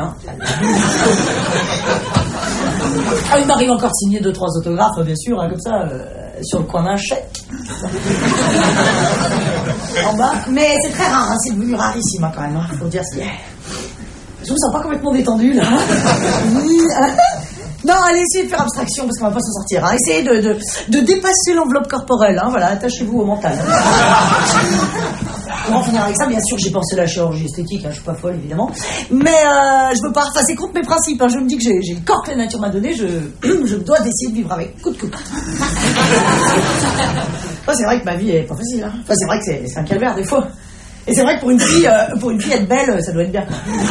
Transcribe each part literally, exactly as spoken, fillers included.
Hein. Ah, il m'arrive encore de signer deux, trois autographes, bien sûr, hein, comme ça, euh, sur le coin d'un chèque. En bas. Mais c'est très rare, hein, c'est devenu rarissime, hein, quand même, hein, faut dire. C'est... Je vous sens pas complètement détendu, là. Non, allez, essayez de faire abstraction, parce qu'on va pas s'en sortir. Hein. Essayez de, de, de dépasser l'enveloppe corporelle, hein, voilà, attachez-vous au mental. Pour en finir avec ça, bien sûr, j'ai pensé à la chirurgie esthétique, hein, je suis pas folle, évidemment. Mais euh, je veux pas, enfin, c'est contre mes principes, hein, je me dis que j'ai, j'ai le corps que la nature m'a donné, je, je dois essayer de vivre avec, coûte que coûte. Enfin, c'est vrai que ma vie est pas facile, hein. Enfin, c'est vrai que c'est, c'est un calvaire, des fois. Et c'est vrai que pour une fille, euh, pour une fille être belle, ça doit être bien.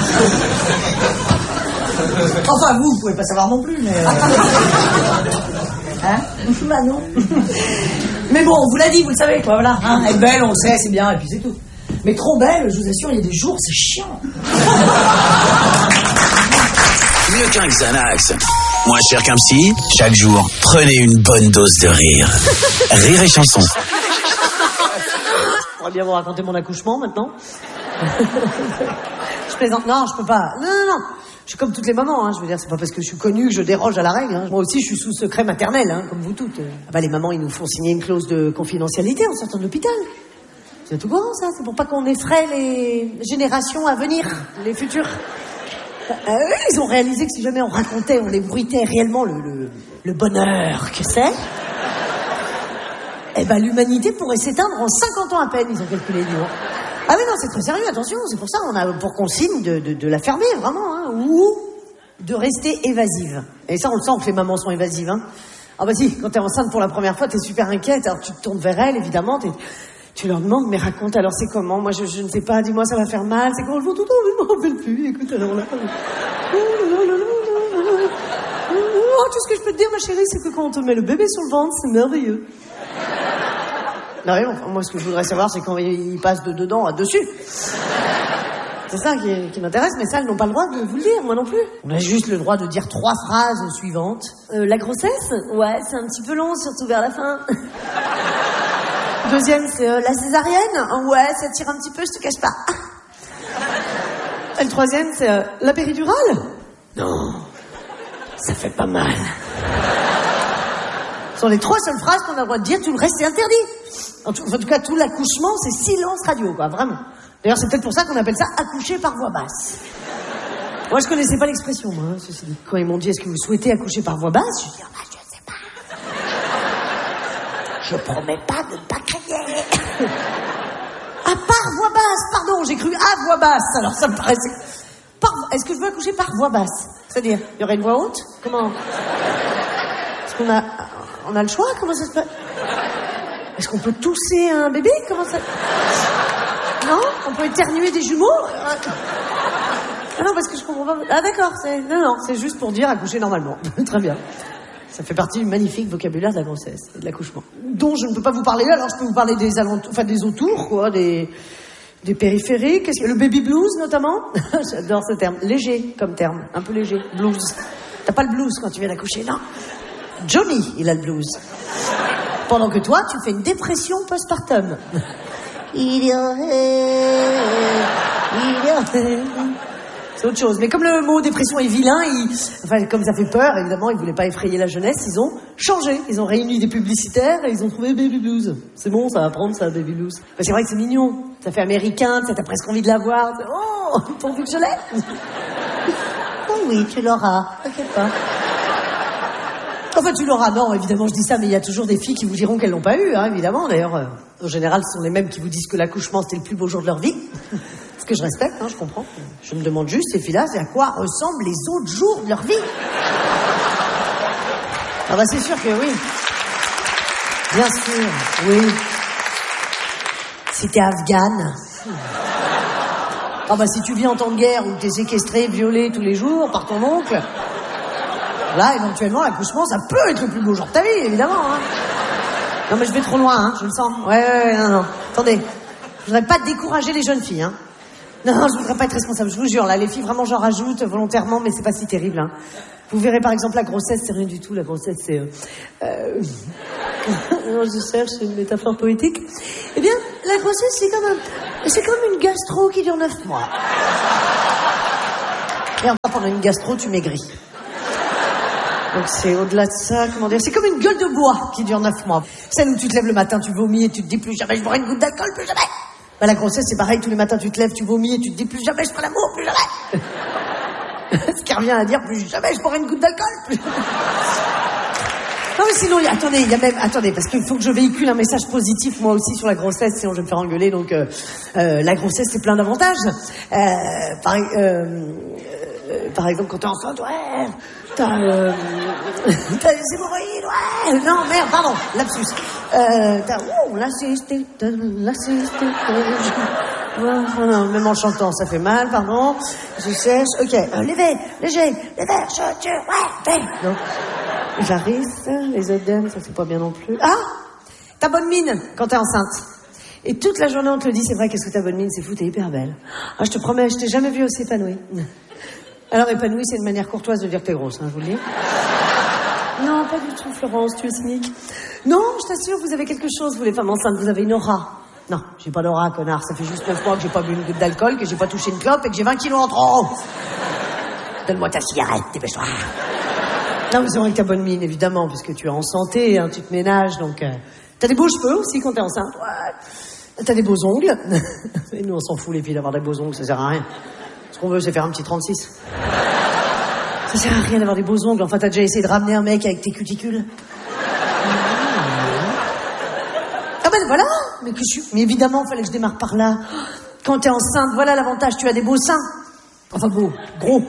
Enfin, vous, vous pouvez pas savoir non plus, mais... Euh... Hein? Bah non. Mais bon, on vous l'a dit, vous le savez, quoi, voilà. Hein, être belle, on le sait, c'est bien, et puis c'est tout. Mais trop belle, je vous assure, il y a des jours, c'est chiant. Mieux qu'un Xanax. Moins cher qu'un psy, chaque jour, prenez une bonne dose de rire. Rire et chanson. On va bien vous raconter mon accouchement, maintenant. Je plaisante, non, je peux pas. Non, non, non. Je suis comme toutes les mamans, hein. Je veux dire, c'est pas parce que je suis connue que je déroge à la règle. Hein. Moi aussi, je suis sous secret maternel, hein, comme vous toutes. Ah bah, les mamans, ils nous font signer une clause de confidentialité en sortant de l'hôpital. C'est tout courant, ça. C'est pour pas qu'on effraie les générations à venir, les futures. Euh, ils ont réalisé que si jamais on racontait, on ébruitait réellement le, le, le bonheur que c'est, eh ben, l'humanité pourrait s'éteindre en cinquante ans à peine, ils ont calculé, du Ah oui, non, c'est très sérieux, attention, c'est pour ça qu'on a pour consigne de, de, de la fermer, vraiment, hein, ou de rester évasive. Et ça, on le sent que les mamans sont évasives, hein. Ah bah si, quand t'es enceinte pour la première fois, t'es super inquiète, alors tu te tournes vers elles, évidemment, t'es, tu leur demandes, mais raconte, alors c'est comment? Moi, je, je ne sais pas, dis-moi, ça va faire mal, c'est comment le font tout le temps, je me rappelle plus, écoute, alors là... Oh, tout ce que je peux te dire, ma chérie, c'est que quand on te met le bébé sur le ventre, c'est merveilleux. Non, mais bon, moi, ce que je voudrais savoir, c'est quand il passe de dedans à dessus. C'est ça qui, qui m'intéresse, mais ça, elles n'ont pas le droit de vous le dire, moi non plus. On a juste le droit de dire trois phrases suivantes. Euh, la grossesse? Ouais, c'est un petit peu long, surtout vers la fin. Deuxième, c'est euh, la césarienne? Ouais, ça tire un petit peu, je te cache pas. Et le troisième, c'est euh, la péridurale? Non, ça fait pas mal. Ce sont les trois seules phrases qu'on a le droit de dire, tout le reste est interdit. En tout, en tout cas, tout l'accouchement, c'est silence radio, quoi, vraiment. D'ailleurs, c'est peut-être pour ça qu'on appelle ça accoucher par voix basse. Moi, je connaissais pas l'expression, moi. Hein, ceci dit. Quand ils m'ont dit, est-ce que vous souhaitez accoucher par voix basse? Je dis, ah bah, je sais pas. Je promets pas de ne pas crier. Ah, par voix basse, pardon, j'ai cru à voix basse, alors ça me paraissait... Par... Est-ce que je veux accoucher par voix basse? C'est-à-dire, il y aurait une voix haute? Comment? Est-ce qu'on a... On a le choix? Comment ça se passe? Est-ce qu'on peut tousser un bébé? Comment ça... Non? On peut éternuer des jumeaux? Ah non, parce que je comprends pas... Ah d'accord, c'est... Non, non, c'est juste pour dire accoucher normalement. Très bien. Ça fait partie du magnifique vocabulaire de la grossesse et de l'accouchement. Dont je ne peux pas vous parler, alors je peux vous parler des alentours... Enfin, des autours, quoi, des... Des périphériques. Qu'est-ce que... Le baby blues, notamment. J'adore ce terme. Léger, comme terme. Un peu léger. Blues. T'as pas le blues quand tu viens d'accoucher, non? Johnny, il a le blues. Pendant que toi, tu fais une dépression postpartum. Il y aurait... Il y aurait... C'est autre chose. Mais comme le mot dépression est vilain, il... enfin, comme ça fait peur, évidemment, ils voulaient pas effrayer la jeunesse, ils ont changé. Ils ont réuni des publicitaires et ils ont trouvé Baby Blues. C'est bon, ça va prendre ça, Baby Blues. Enfin, c'est vrai que c'est mignon. Ça fait américain, ça t'as presque envie de l'avoir. Oh, pourvu que je l'ai. Oh oui, tu l'auras. T'inquiète pas. Enfin, tu l'auras, non, évidemment, je dis ça, mais il y a toujours des filles qui vous diront qu'elles l'ont pas eu, hein, évidemment. D'ailleurs, euh, en général, ce sont les mêmes qui vous disent que l'accouchement, c'était le plus beau jour de leur vie. Ce que je respecte, hein, je comprends. Je me demande juste, ces filles-là, c'est à quoi ressemblent les autres jours de leur vie. Ah bah, c'est sûr que oui. Bien sûr, oui. Si t'es afghane. Ah bah, si tu vis en temps de guerre où t'es séquestré, violé tous les jours par ton oncle... Là, éventuellement, l'accouchement, ça peut être le plus beau jour de ta vie, évidemment. Hein. Non, mais je vais trop loin, hein, je le sens. Ouais, ouais, ouais, non, non. Attendez, je voudrais pas décourager les jeunes filles, hein. Non, non, je voudrais pas être responsable, je vous jure. Là, les filles, vraiment, j'en rajoute volontairement, mais c'est pas si terrible, hein. Vous verrez, par exemple, la grossesse, c'est rien du tout. La grossesse, c'est... Euh... euh... non, je cherche une métaphore poétique. Eh bien, la grossesse, c'est comme un... C'est comme une gastro qui dure neuf mois. Et enfin, pendant une gastro, tu maigris. Donc c'est au-delà de ça, comment dire, c'est comme une gueule de bois qui dure neuf mois. Celle où tu te lèves le matin, tu vomis et tu te dis plus jamais je boirai une goutte d'alcool, plus jamais. Bah la grossesse c'est pareil, tous les matins tu te lèves, tu vomis et tu te dis plus jamais je ferai l'amour, plus jamais. Ce qui revient à dire plus jamais je boirai une goutte d'alcool, plus jamais. Non mais sinon, attendez, il y a même, attendez, parce qu'il faut que je véhicule un message positif moi aussi sur la grossesse, sinon je vais me faire engueuler. Donc euh, euh, la grossesse c'est plein d'avantages. Euh, par, euh, euh, par exemple quand t'es enceinte, ouais. T'as, euh, t'as les hémorroïdes, ouais. Non, merde, pardon, lapsus. Euh, t'as, oh, la cystite, la cystite. Oh, non, même en chantant, ça fait mal, pardon. Je sèche, ok. Euh, les veines, léger, les verres, chaussures, ouais, veines. Donc, j'arrive, les œdèmes, ça c'est pas bien non plus. Ah, t'as bonne mine quand t'es enceinte. Et toute la journée on te le dit, c'est vrai, qu'est-ce que t'as bonne mine, c'est fou, t'es hyper belle. Ah, je te promets, je t'ai jamais vue aussi épanouie. Alors, épanouie, c'est une manière courtoise de dire que t'es grosse, hein, je vous le dis. Non, pas du tout, Florence, tu es cynique. Non, je t'assure, vous avez quelque chose, vous les femmes enceintes, vous avez une aura. Non, j'ai pas d'aura, connard, ça fait juste neuf mois que j'ai pas bu une goutte d'alcool, que j'ai pas touché une clope et que j'ai vingt kilos en trop. Donne-moi ta cigarette, dépêche-toi. Non, mais c'est vrai que t'as bonne mine, évidemment, puisque tu es en santé, hein, tu te ménages, donc... Euh, t'as des beaux cheveux aussi quand t'es enceinte. Ouais. T'as des beaux ongles. Et nous, on s'en fout, les filles, d'avoir des beaux ongles, ça sert à rien. Ce qu'on veut, c'est faire un petit trente-six. Ça sert à rien d'avoir des beaux ongles. Enfin, t'as déjà essayé de ramener un mec avec tes cuticules? Ah ben voilà. Mais, que je suis... Mais évidemment, fallait que je démarre par là. Quand t'es enceinte, voilà l'avantage, tu as des beaux seins. Enfin, beaux, gros.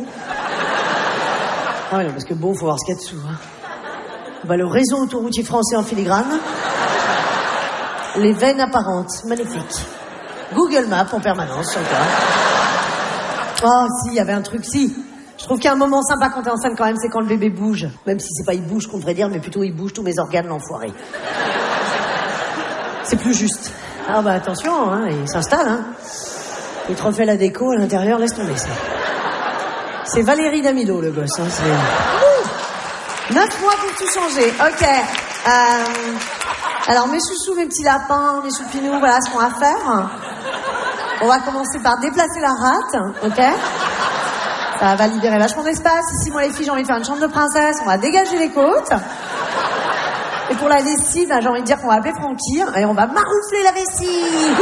Ah oui, parce que beau, faut voir ce qu'il y a dessous. Hein. Bah, le réseau autoroutier français en filigrane. Les veines apparentes, magnifique. Google Maps en permanence, sur le terrain. Oh, si, il y avait un truc, si. Je trouve qu'il y a un moment sympa quand t'es enceinte quand même, c'est quand le bébé bouge. Même si c'est pas il bouge qu'on devrait dire, mais plutôt il bouge tous mes organes, l'enfoiré. C'est plus juste. Ah bah attention, hein, il s'installe, hein. Il te refait la déco à l'intérieur, laisse tomber. C'est, c'est Valérie Damido, le gosse, hein. C'est... Ouh, neuf mois pour tout changer. Ok. Euh... Alors, mes chouchous, mes petits lapins, mes choupinous, voilà ce qu'on va faire. On va commencer par déplacer la rate, ok? Ça va libérer vachement d'espace. Ici, moi, les filles, j'ai envie de faire une chambre de princesse. On va dégager les côtes. Et pour la lessive, j'ai envie de dire qu'on va appeler Francky et on va maroufler la vessie.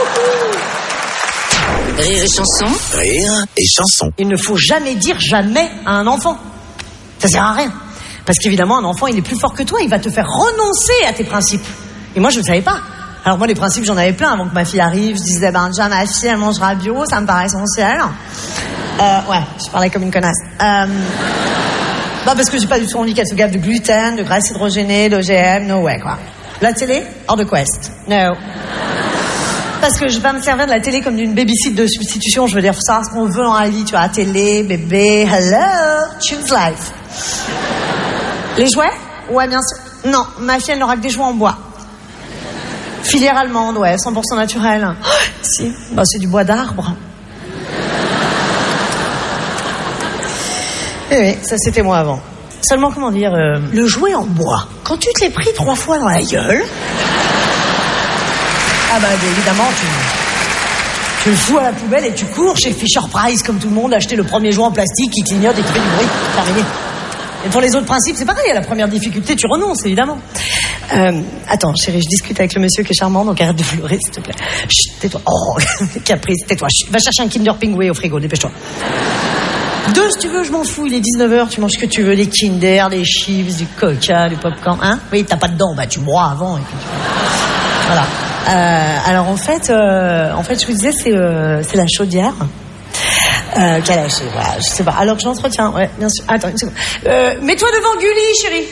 Rire et chanson. Rire et chanson. Il ne faut jamais dire jamais à un enfant. Ça sert à rien. Parce qu'évidemment, un enfant, il est plus fort que toi. Il va te faire renoncer à tes principes. Et moi, je ne savais pas. Alors moi, les principes, j'en avais plein avant que ma fille arrive. Je disais, ben déjà, ma fille, elle mangera bio. Ça me paraît essentiel. Euh, ouais, je parlais comme une connasse. Euh, bah parce que j'ai pas du tout envie qu'elle se gave de gluten, de graisse hydrogénée, d'O G M. No way, quoi. La télé, hors de quest. No. Parce que je vais pas me servir de la télé comme d'une babysit de substitution. Je veux dire, faut savoir ce qu'on veut dans la vie. Tu vois, la télé, bébé, hello, choose life. Les jouets? Ouais, bien sûr. Non, ma fille, elle n'aura que des jouets en bois. Filière allemande, ouais, cent pour cent naturel. Oh, si, bah c'est du bois d'arbre. Eh oui, ça c'était moi avant. Seulement, comment dire, euh, le jouet en bois, quand tu te l'es pris trois fois dans la gueule... Ah bah évidemment, tu, tu le fous à la poubelle et tu cours chez Fisher Price comme tout le monde, acheter le premier jouet en plastique qui clignote et qui fait du bruit. Terminé. Et pour les autres principes, c'est pareil. À la première difficulté, tu renonces, évidemment. Euh, attends, chérie, je discute avec le monsieur qui est charmant, donc arrête de pleurer, s'il te plaît. Chut, tais-toi. Oh, caprice, tais-toi. Chut, va chercher un Kinder Pingouin au frigo, dépêche-toi. Deux, si tu veux, je m'en fous. Il est dix-neuf heures, tu manges ce que tu veux, des Kinder, des chips, du Coca, du popcorn, hein? Oui, t'as pas de dents, bah tu bois avant et puis tu... Voilà. Euh, alors en fait, euh, en fait, je vous disais, c'est, euh, c'est la chaudière. Euh, qu'elle a lâché, voilà, je sais pas. Alors que j'entretiens, ouais, bien sûr. Attends, une seconde. Euh, mets-toi devant Gulli, chérie.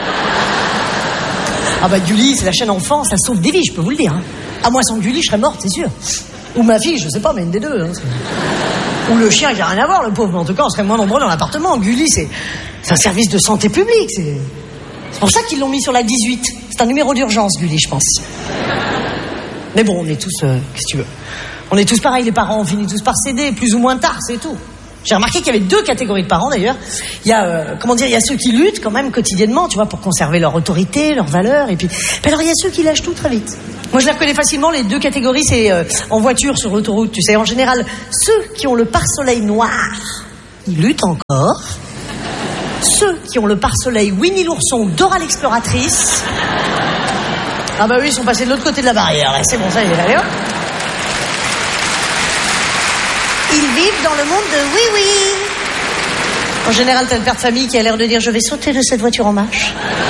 Ah bah Gulli, c'est la chaîne enfant, ça sauve des vies, je peux vous le dire. Hein. À moi, sans Gulli, je serais morte, c'est sûr. Ou ma fille, je sais pas, mais une des deux. Hein, ou le chien qui a rien à voir, le pauvre. Mais en tout cas, on serait moins nombreux dans l'appartement. Gulli, c'est, c'est un service de santé publique. C'est, c'est pour ça qu'ils l'ont mis sur la dix-huit. C'est un numéro d'urgence, Gulli, je pense. Mais bon, on est tous, euh, qu'est-ce que tu veux. On est tous pareils, les parents, on finit tous par céder, plus ou moins tard, c'est tout. J'ai remarqué qu'il y avait deux catégories de parents, d'ailleurs. Il y a, euh, comment dire, il y a ceux qui luttent quand même quotidiennement, tu vois, pour conserver leur autorité, leurs valeurs, et puis... puis alors, il y a ceux qui lâchent tout très vite. Moi, je les reconnais facilement, les deux catégories, c'est euh, en voiture, sur l'autoroute, tu sais, en général, ceux qui ont le pare-soleil noir, ils luttent encore. Ceux qui ont le pare-soleil Winnie l'ourson, Dora l'exploratrice. Ah bah oui, ils sont passés de l'autre côté de la barrière. Là. C'est bon, ça y est, allez hop. Ils vivent dans le monde de oui oui. En général, t'as le père de famille qui a l'air de dire « Je vais sauter de cette voiture en marche. »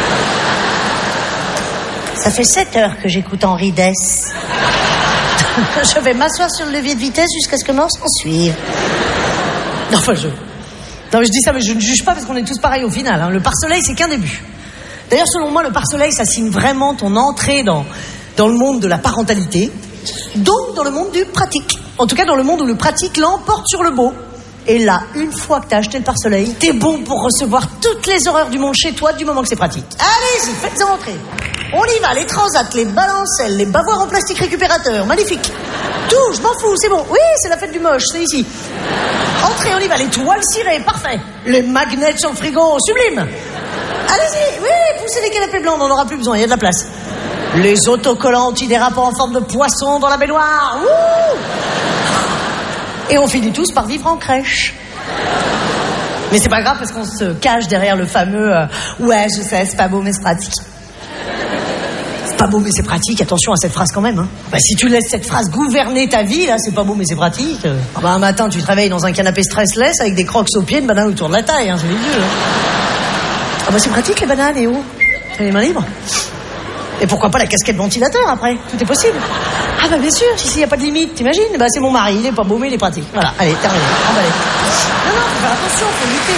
Ça fait sept heures que j'écoute Henri Dess. Je vais m'asseoir sur le levier de vitesse jusqu'à ce que mort s'en suive. Non, enfin, je... Non, mais je dis ça, mais je ne juge pas parce qu'on est tous pareils au final. Hein. Le pare-soleil, c'est qu'un début. D'ailleurs, selon moi, le pare-soleil, ça signe vraiment ton entrée dans, dans le monde de la parentalité, donc dans le monde du pratique. En tout cas, dans le monde où le pratique l'emporte sur le beau. Et là, une fois que t'as acheté le pare-soleil, t'es bon pour recevoir toutes les horreurs du monde chez toi du moment que c'est pratique. Allez-y, faites-en entrer. On y va, les transats, les balancelles, les bavoirs en plastique récupérateur, magnifique. Tout, je m'en fous, c'est bon. Oui, c'est la fête du moche, c'est ici. Entrez, on y va, les toiles cirées, parfait. Les magnets sur le frigo, sublime. Allez-y, oui, poussez les canapés blancs, on n'en aura plus besoin, il y a de la place. Les autocollants antidérapants en forme de poisson dans la baignoire. Wouh! Et on finit tous par vivre en crèche. Mais c'est pas grave parce qu'on se cache derrière le fameux euh, « Ouais, je sais, c'est pas beau, mais c'est pratique. » C'est pas beau, mais c'est pratique. Attention à cette phrase quand même. Hein. Bah, si tu laisses cette phrase gouverner ta vie, là, c'est pas beau, mais c'est pratique. Euh, bah, un matin, tu te réveilles dans un canapé stressless avec des crocs aux pieds, de bananes autour de la taille. Hein, c'est les vieux. Hein. Ah bah c'est pratique les bananes, et où t'as les mains libres. Et pourquoi pas la casquette ventilateur après? Tout est possible. Ah bah bien sûr, si il n'y a pas de limite, t'imagines? Bah c'est mon mari, il est pas beau mais il est pratique. Voilà, allez, terminé. Emballé. Non, non, faut faire attention,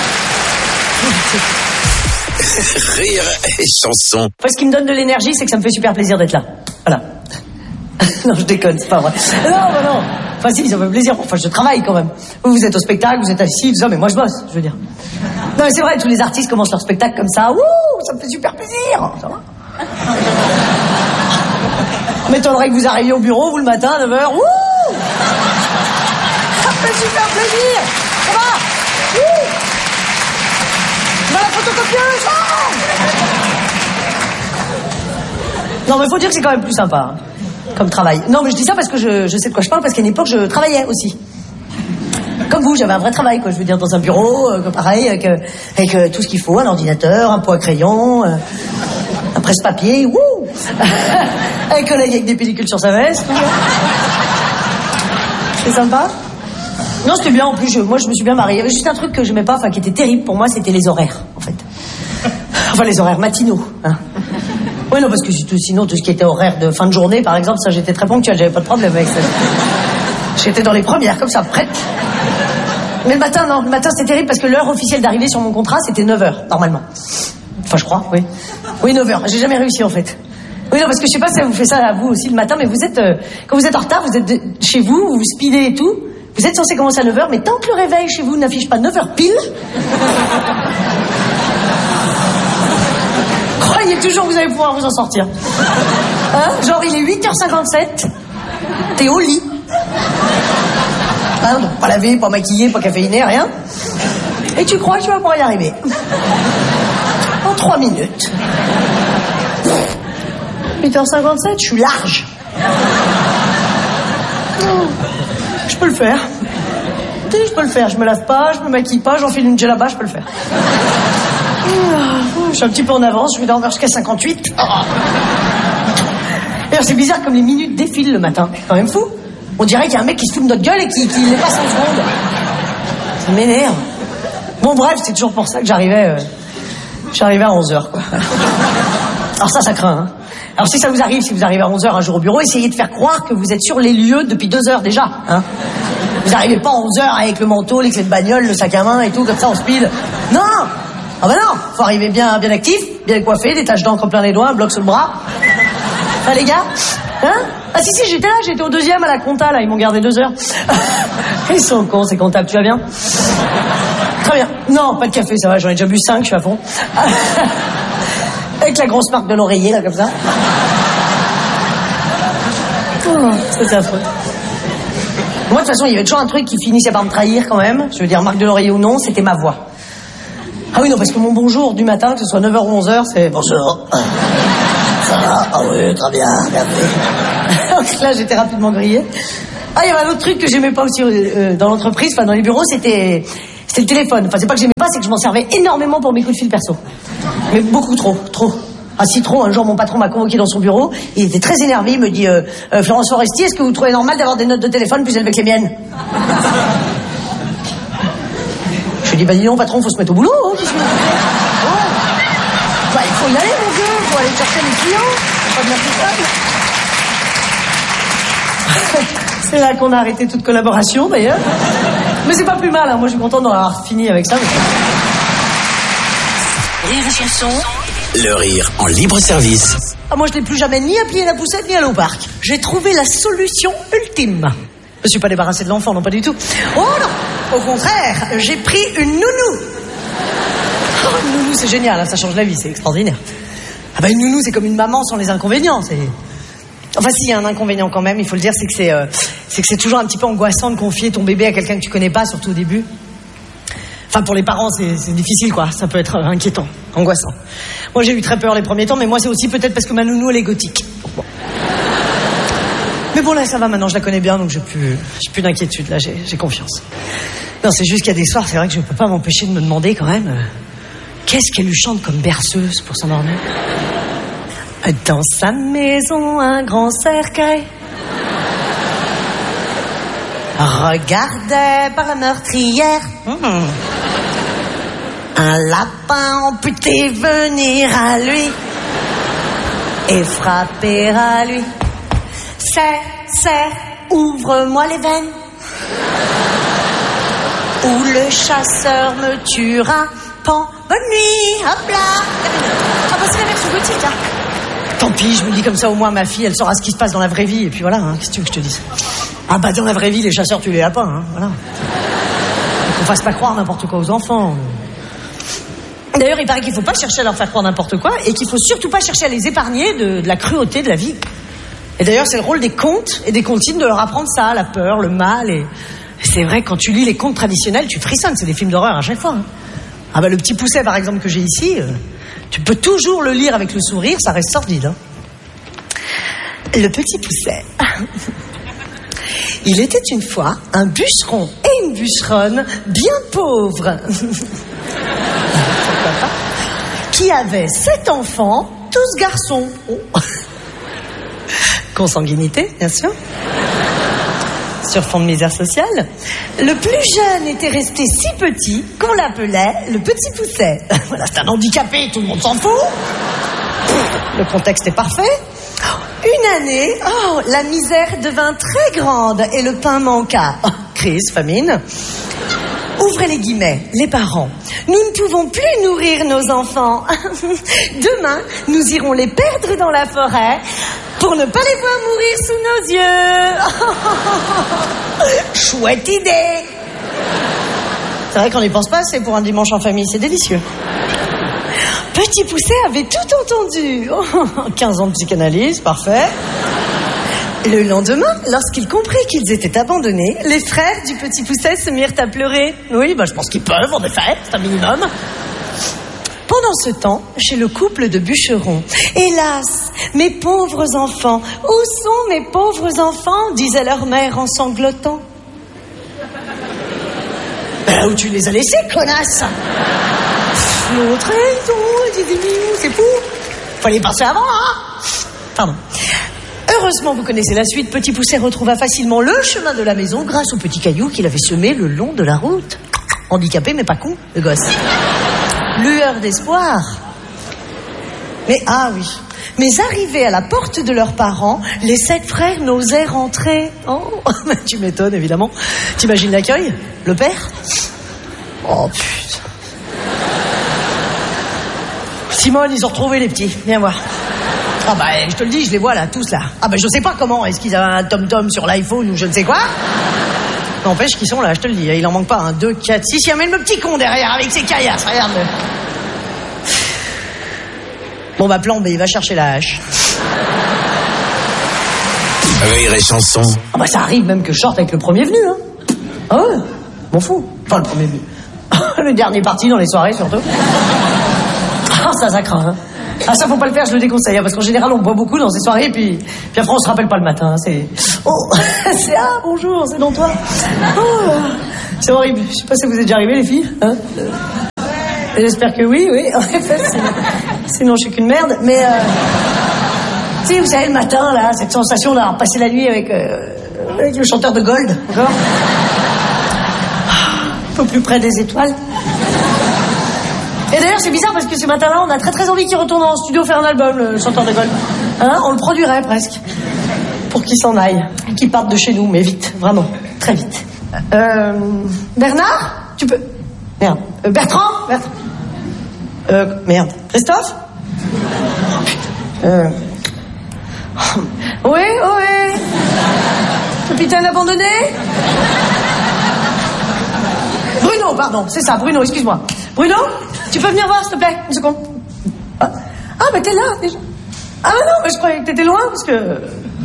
faut lutter. Rire et chanson. Enfin, ce qui me donne de l'énergie, c'est que ça me fait super plaisir d'être là. Voilà. Non, je déconne, c'est pas vrai. Non, bah non. Enfin si, ça me fait plaisir. Enfin, je travaille quand même. Vous, vous êtes au spectacle, vous êtes assis, tout ça, mais moi je bosse, je veux dire. Non mais c'est vrai, tous les artistes commencent leur spectacle comme ça. Wouh, ça me fait super plaisir. Ça va? M'étonnerait que vous arriviez au bureau, vous, le matin, à neuf heures. Wouh! Ça me fait super plaisir! Ça va? Wouh! Dans la photocopieuse! Oh! Non, mais faut dire que c'est quand même plus sympa, hein, comme travail. Non, mais je dis ça parce que je, je sais de quoi je parle, parce qu'à une époque, je travaillais aussi. Comme vous, j'avais un vrai travail, quoi. Je veux dire, dans un bureau, euh, pareil, avec, euh, avec euh, tout ce qu'il faut, un ordinateur, un pot à crayon, euh, un presse-papier, wouh! Un collègue avec des pellicules sur sa veste. C'est sympa. Non, c'était bien, en plus, je, moi je me suis bien mariée. Il y avait juste un truc que j'aimais pas, enfin qui était terrible pour moi, c'était les horaires, en fait. Enfin, les horaires matinaux, hein. Oui, non, parce que sinon, tout ce qui était horaire de fin de journée, par exemple, ça, j'étais très ponctuelle, j'avais pas de problème avec ça. J'étais dans les premières, comme ça, prête. Mais le matin, non, le matin, c'était terrible parce que l'heure officielle d'arrivée sur mon contrat, c'était neuf heures, normalement. Enfin, je crois, oui. Oui, neuf heures. J'ai jamais réussi, en fait. Oui, non, parce que je sais pas si ça vous fait ça à vous aussi le matin, mais vous êtes, euh, quand vous êtes en retard, vous êtes de, chez vous, vous speedez et tout, vous êtes censé commencer à neuf heures, mais tant que le réveil chez vous n'affiche pas neuf heures pile, croyez toujours que vous allez pouvoir vous en sortir. Hein? Genre, il est huit heures cinquante-sept, t'es au lit. Hein, donc pas lavé, pas maquillé, pas caféiné, rien. Et tu crois que tu vas pouvoir y arriver. En trois minutes. huit heures cinquante-sept, je suis large. Je peux le faire. Si, je peux le faire. Je me lave pas, je me maquille pas, j'enfile une djellaba, je peux le faire. Je suis un petit peu en avance, je vais dormir jusqu'à cinquante-huit. D'ailleurs, c'est bizarre comme les minutes défilent le matin. C'est quand même fou. On dirait qu'il y a un mec qui se fout de notre gueule et qui, qui les passe en seconde. Ça m'énerve. Bon, bref, c'est toujours pour ça que j'arrivais... Euh, j'arrivais à onze heures, quoi. Alors ça, ça craint, hein. Alors si ça vous arrive, si vous arrivez à onze heures un jour au bureau, essayez de faire croire que vous êtes sur les lieux depuis deux heures déjà, hein. Vous n'arrivez pas à onze heures avec le manteau, les clés de bagnole, le sac à main et tout, comme ça, en speed. Non! Ah bah non! Faut arriver bien, bien actif, bien coiffé, des taches d'encre plein les doigts, un bloc sur le bras. Enfin, les gars? Hein? Ah si, si, j'étais là, j'étais au deuxième à la compta, là, ils m'ont gardé deux heures. Ils sont cons, ces comptables, tu vas bien? Très bien. Non, pas de café, ça va, j'en ai déjà bu cinq, je suis à fond. Avec la grosse marque de l'oreiller, là, comme ça. Oh, c'était affreux. Moi, de toute façon, il y avait toujours un truc qui finissait par me trahir, quand même. Je veux dire, marque de l'oreiller ou non, c'était ma voix. Ah oui, non, parce que mon bonjour du matin, que ce soit neuf heures ou onze heures, c'est... Bonjour. Ça va? Ah oui, très bien, regardez. Donc là, j'étais rapidement grillée. Ah, il y avait un autre truc que j'aimais pas aussi euh, dans l'entreprise, enfin, dans les bureaux, c'était... C'était C'était le téléphone. Enfin, c'est pas que j'aimais pas, c'est que je m'en servais énormément pour mes coups de fil perso. Mais beaucoup trop, trop. Ah si trop, un jour mon patron m'a convoqué dans son bureau, il était très énervé, il me dit euh, euh, Florence Foresti, est-ce que vous trouvez normal d'avoir des notes de téléphone plus élevées que les miennes? Je lui dis bah dis non patron, faut se mettre au boulot. Hein, qu'est-ce que... oh. Bah il faut y aller mon vieux, faut aller chercher les clients, faut pas venir tout seul. C'est là qu'on a arrêté toute collaboration d'ailleurs. Mais c'est pas plus mal, hein. Moi je suis contente d'en avoir fini avec ça. Mais... Rire et chanson. Le rire en libre service. Ah, moi, je n'ai plus jamais ni appuyé la poussette ni allé au parc. J'ai trouvé la solution ultime. Je me suis pas débarrassé de l'enfant, non, pas du tout. Oh non, au contraire, j'ai pris une nounou. Oh, une nounou, c'est génial, hein, ça change la vie, c'est extraordinaire. Ah bah une nounou, c'est comme une maman sans les inconvénients. C'est... Enfin, s'il y a un inconvénient quand même, il faut le dire, c'est que c'est, euh, c'est que c'est toujours un petit peu angoissant de confier ton bébé à quelqu'un que tu connais pas, surtout au début. Enfin, pour les parents, c'est, c'est difficile, quoi. Ça peut être inquiétant, angoissant. Moi, j'ai eu très peur les premiers temps, mais moi, c'est aussi peut-être parce que ma nounou, elle est gothique. Bon. Mais bon, là, ça va, maintenant, je la connais bien, donc j'ai plus, j'ai plus d'inquiétude, là, j'ai, j'ai confiance. Non, c'est juste qu'il y a des soirs, c'est vrai que je peux pas m'empêcher de me demander, quand même, euh, qu'est-ce qu'elle lui chante comme berceuse pour s'endormir? Dans sa maison, un grand cercueil regardait par la meurtrière mmh. un lapin amputé venir à lui et frapper à lui. Serre, serre, ouvre-moi les veines ou le chasseur me tuera. Pan, bonne nuit, hop là. Ah bah c'est la version gothique, hein. Tant pis, je me dis comme ça, au moins ma fille, elle saura ce qui se passe dans la vraie vie, et puis voilà, hein, qu'est-ce que tu veux que je te dise? Ah bah dans la vraie vie, les chasseurs tuent les lapins, hein, voilà. Qu'on fasse pas croire n'importe quoi aux enfants. D'ailleurs, il paraît qu'il faut pas chercher à leur faire croire n'importe quoi, et qu'il faut surtout pas chercher à les épargner de, de la cruauté de la vie. Et d'ailleurs, c'est le rôle des contes et des comptines de leur apprendre ça, la peur, le mal, et c'est vrai, quand tu lis les contes traditionnels, tu frissonnes, c'est des films d'horreur à chaque fois. Hein. Ah bah le Petit Pousset, par exemple, que j'ai ici... Euh, tu peux toujours le lire avec le sourire, ça reste sordide. Hein. Le Petit Pousset. Il était une fois un bûcheron et une bûcheronne bien pauvres. Pourquoi pas, qui avaient sept enfants, tous garçons. Oh. Consanguinité, bien sûr. Sur fond de misère sociale. Le plus jeune était resté si petit qu'on l'appelait le Petit Pousset. Voilà, c'est un handicapé, tout le monde s'en fout. Le contexte est parfait. Une année, oh, la misère devint très grande et le pain manqua. Oh, crise, famine. Ouvrez les guillemets, les parents. Nous ne pouvons plus nourrir nos enfants. Demain, nous irons les perdre dans la forêt pour ne pas les voir mourir sous nos yeux. Chouette idée. C'est vrai qu'on n'y pense pas, c'est pour un dimanche en famille, c'est délicieux. Petit Pousset avait tout entendu. Oh, quinze ans de psychanalyse, parfait. Le lendemain, lorsqu'il comprit qu'ils étaient abandonnés, les frères du Petit Pousset se mirent à pleurer. Oui, bah, je pense qu'ils peuvent, en effet, c'est un minimum. Pendant ce temps, chez le couple de bûcherons, hélas, mes pauvres enfants, où sont mes pauvres enfants, disait leur mère en sanglotant. Ben là où tu les as laissés, connasse. L'autre, ils ont, ils disent, c'est fou. Fallait passer avant, hein. Pardon. Heureusement, vous connaissez la suite. Petit Pousset retrouva facilement le chemin de la maison grâce aux petits cailloux qu'il avait semés le long de la route. Handicapé, mais pas con, le gosse. Lueur d'espoir. Mais, ah oui. Mais arrivés à la porte de leurs parents, les sept frères n'osaient rentrer. Oh, tu m'étonnes, évidemment. T'imagines l'accueil? Le père? Oh, putain. Simone, ils ont retrouvé les petits. Viens voir. Ah bah, je te le dis, je les vois là, tous là. Ah bah, je sais pas comment. Est-ce qu'ils avaient un tom-tom sur l'iPhone ou je ne sais quoi? N'empêche qu'ils sont là, je te le dis. Il en manque pas un, deux, quatre, six. Il y a même le petit con derrière avec ses caillasses, regarde-le. Bon bah, plan B, il va chercher la hache. Rire et chanson. Ah bah, ça arrive même que je sorte avec le premier venu, hein. Ah ouais, m'en fous. Enfin, le premier venu. Le dernier parti dans les soirées, surtout. Ah, ça, ça craint, hein. Ah, ça, faut pas le faire, je le déconseille, hein, parce qu'en général, on boit beaucoup dans ces soirées, puis, puis après, on se rappelle pas le matin, hein, c'est... Oh, c'est... Ah, bonjour, c'est dans toi. Oh, C'est horrible. Je sais pas si vous êtes déjà arrivés, les filles. Hein, j'espère que oui, oui. En fait, sinon, sinon je suis qu'une merde. Mais, euh, tu sais, vous savez, le matin, là, cette sensation d'avoir passé la nuit avec, euh, avec le chanteur de Gold, d'accord, un peu plus près des étoiles. Et d'ailleurs, c'est bizarre parce que ce matin-là, on a très très envie qu'il retourne en studio faire un album, le chanteur de Gold. Hein, on le produirait presque. Pour qu'il s'en aille. Qu'il parte de chez nous, mais vite, vraiment, très vite. Euh, Bernard, tu peux... Merde. Euh, Bertrand Bertrand Euh, merde. Christophe euh... Oui, oui. Capitaine abandonné Bruno, pardon, c'est ça, Bruno, excuse-moi. Bruno, tu peux venir voir, s'il te plaît, une seconde. Ah, ah bah t'es là, déjà. Ah bah non, bah, je croyais que t'étais loin, parce que...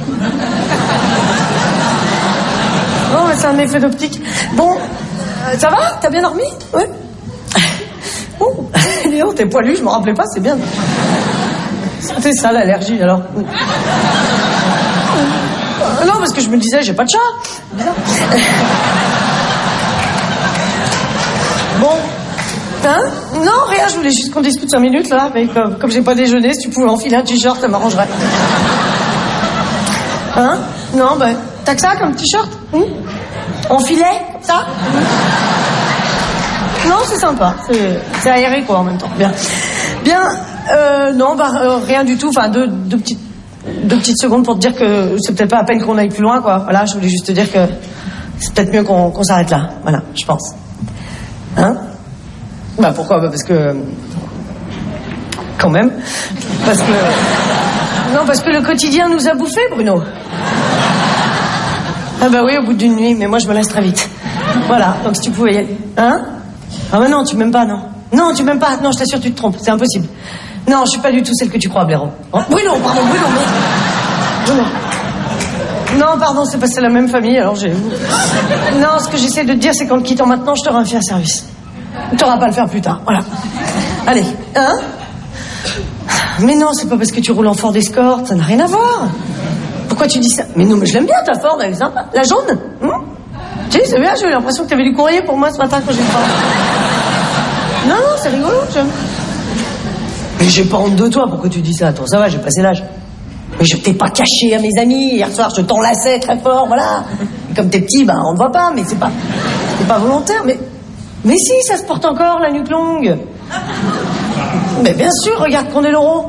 Oh, c'est un effet d'optique. Bon, euh, ça va? T'as bien dormi? Oui. Oh, Léon, t'es poilu, je m'en rappelais pas, c'est bien. C'était ça, l'allergie, alors. Euh, non, parce que je me disais, j'ai pas de chat. Bizarre. Bon. Hein? Non, rien, je voulais juste qu'on discute cinq minutes, là. Mais comme, comme j'ai pas déjeuné, si tu pouvais enfiler un t-shirt, ça m'arrangerait. Hein? Non, ben, t'as que ça comme t-shirt? Hum? En filet, comme ça? Non, c'est sympa. C'est, c'est aéré, quoi, en même temps. Bien. Bien, euh, non, bah, euh, rien du tout. Enfin, deux, deux petites, deux petites secondes pour te dire que c'est peut-être pas à peine qu'on aille plus loin, quoi. Voilà, je voulais juste te dire que c'est peut-être mieux qu'on, qu'on s'arrête là. Voilà, je pense. Hein? Bah, pourquoi? Bah, parce que... Quand même. Parce que... Non, parce que le quotidien nous a bouffés, Bruno. Ah bah oui, au bout d'une nuit, mais moi je me laisse très vite. Voilà, donc si tu pouvais y aller. Hein? Ah bah non, tu m'aimes pas, non. Non, tu m'aimes pas, non, je t'assure, tu te trompes, c'est impossible. Non, je suis pas du tout celle que tu crois, Blaireau. Oh, Bruno, pardon, Bruno, mais... Bruno. Non, pardon, c'est parce que c'est la même famille, alors j'ai... Non, ce que j'essaie de te dire, c'est qu'en te quittant maintenant, je t'aurai un fier service. T'auras pas à le faire plus tard, voilà. Allez, hein? Mais non, c'est pas parce que tu roules en Ford Escort, ça n'a rien à voir. Pourquoi tu dis ça? Mais non, mais je l'aime bien, ta Ford, elle est sympa. La jaune? Hum? Tu sais, c'est bien, j'ai eu l'impression que t'avais du courrier pour moi ce matin quand j'ai pas. Non, non, c'est rigolo, j'aime. Mais j'ai pas honte de toi, pourquoi tu dis ça? Toi, ça va, j'ai passé l'âge. Mais je t'ai pas caché à mes amis, hier soir, je t'enlaçais très fort, voilà. Et comme t'es petit, ben, on ne voit pas, mais c'est pas, c'est pas volontaire, mais, mais si, ça se porte encore, la nuque longue. Mais bien sûr, regarde qu'on est l'euro.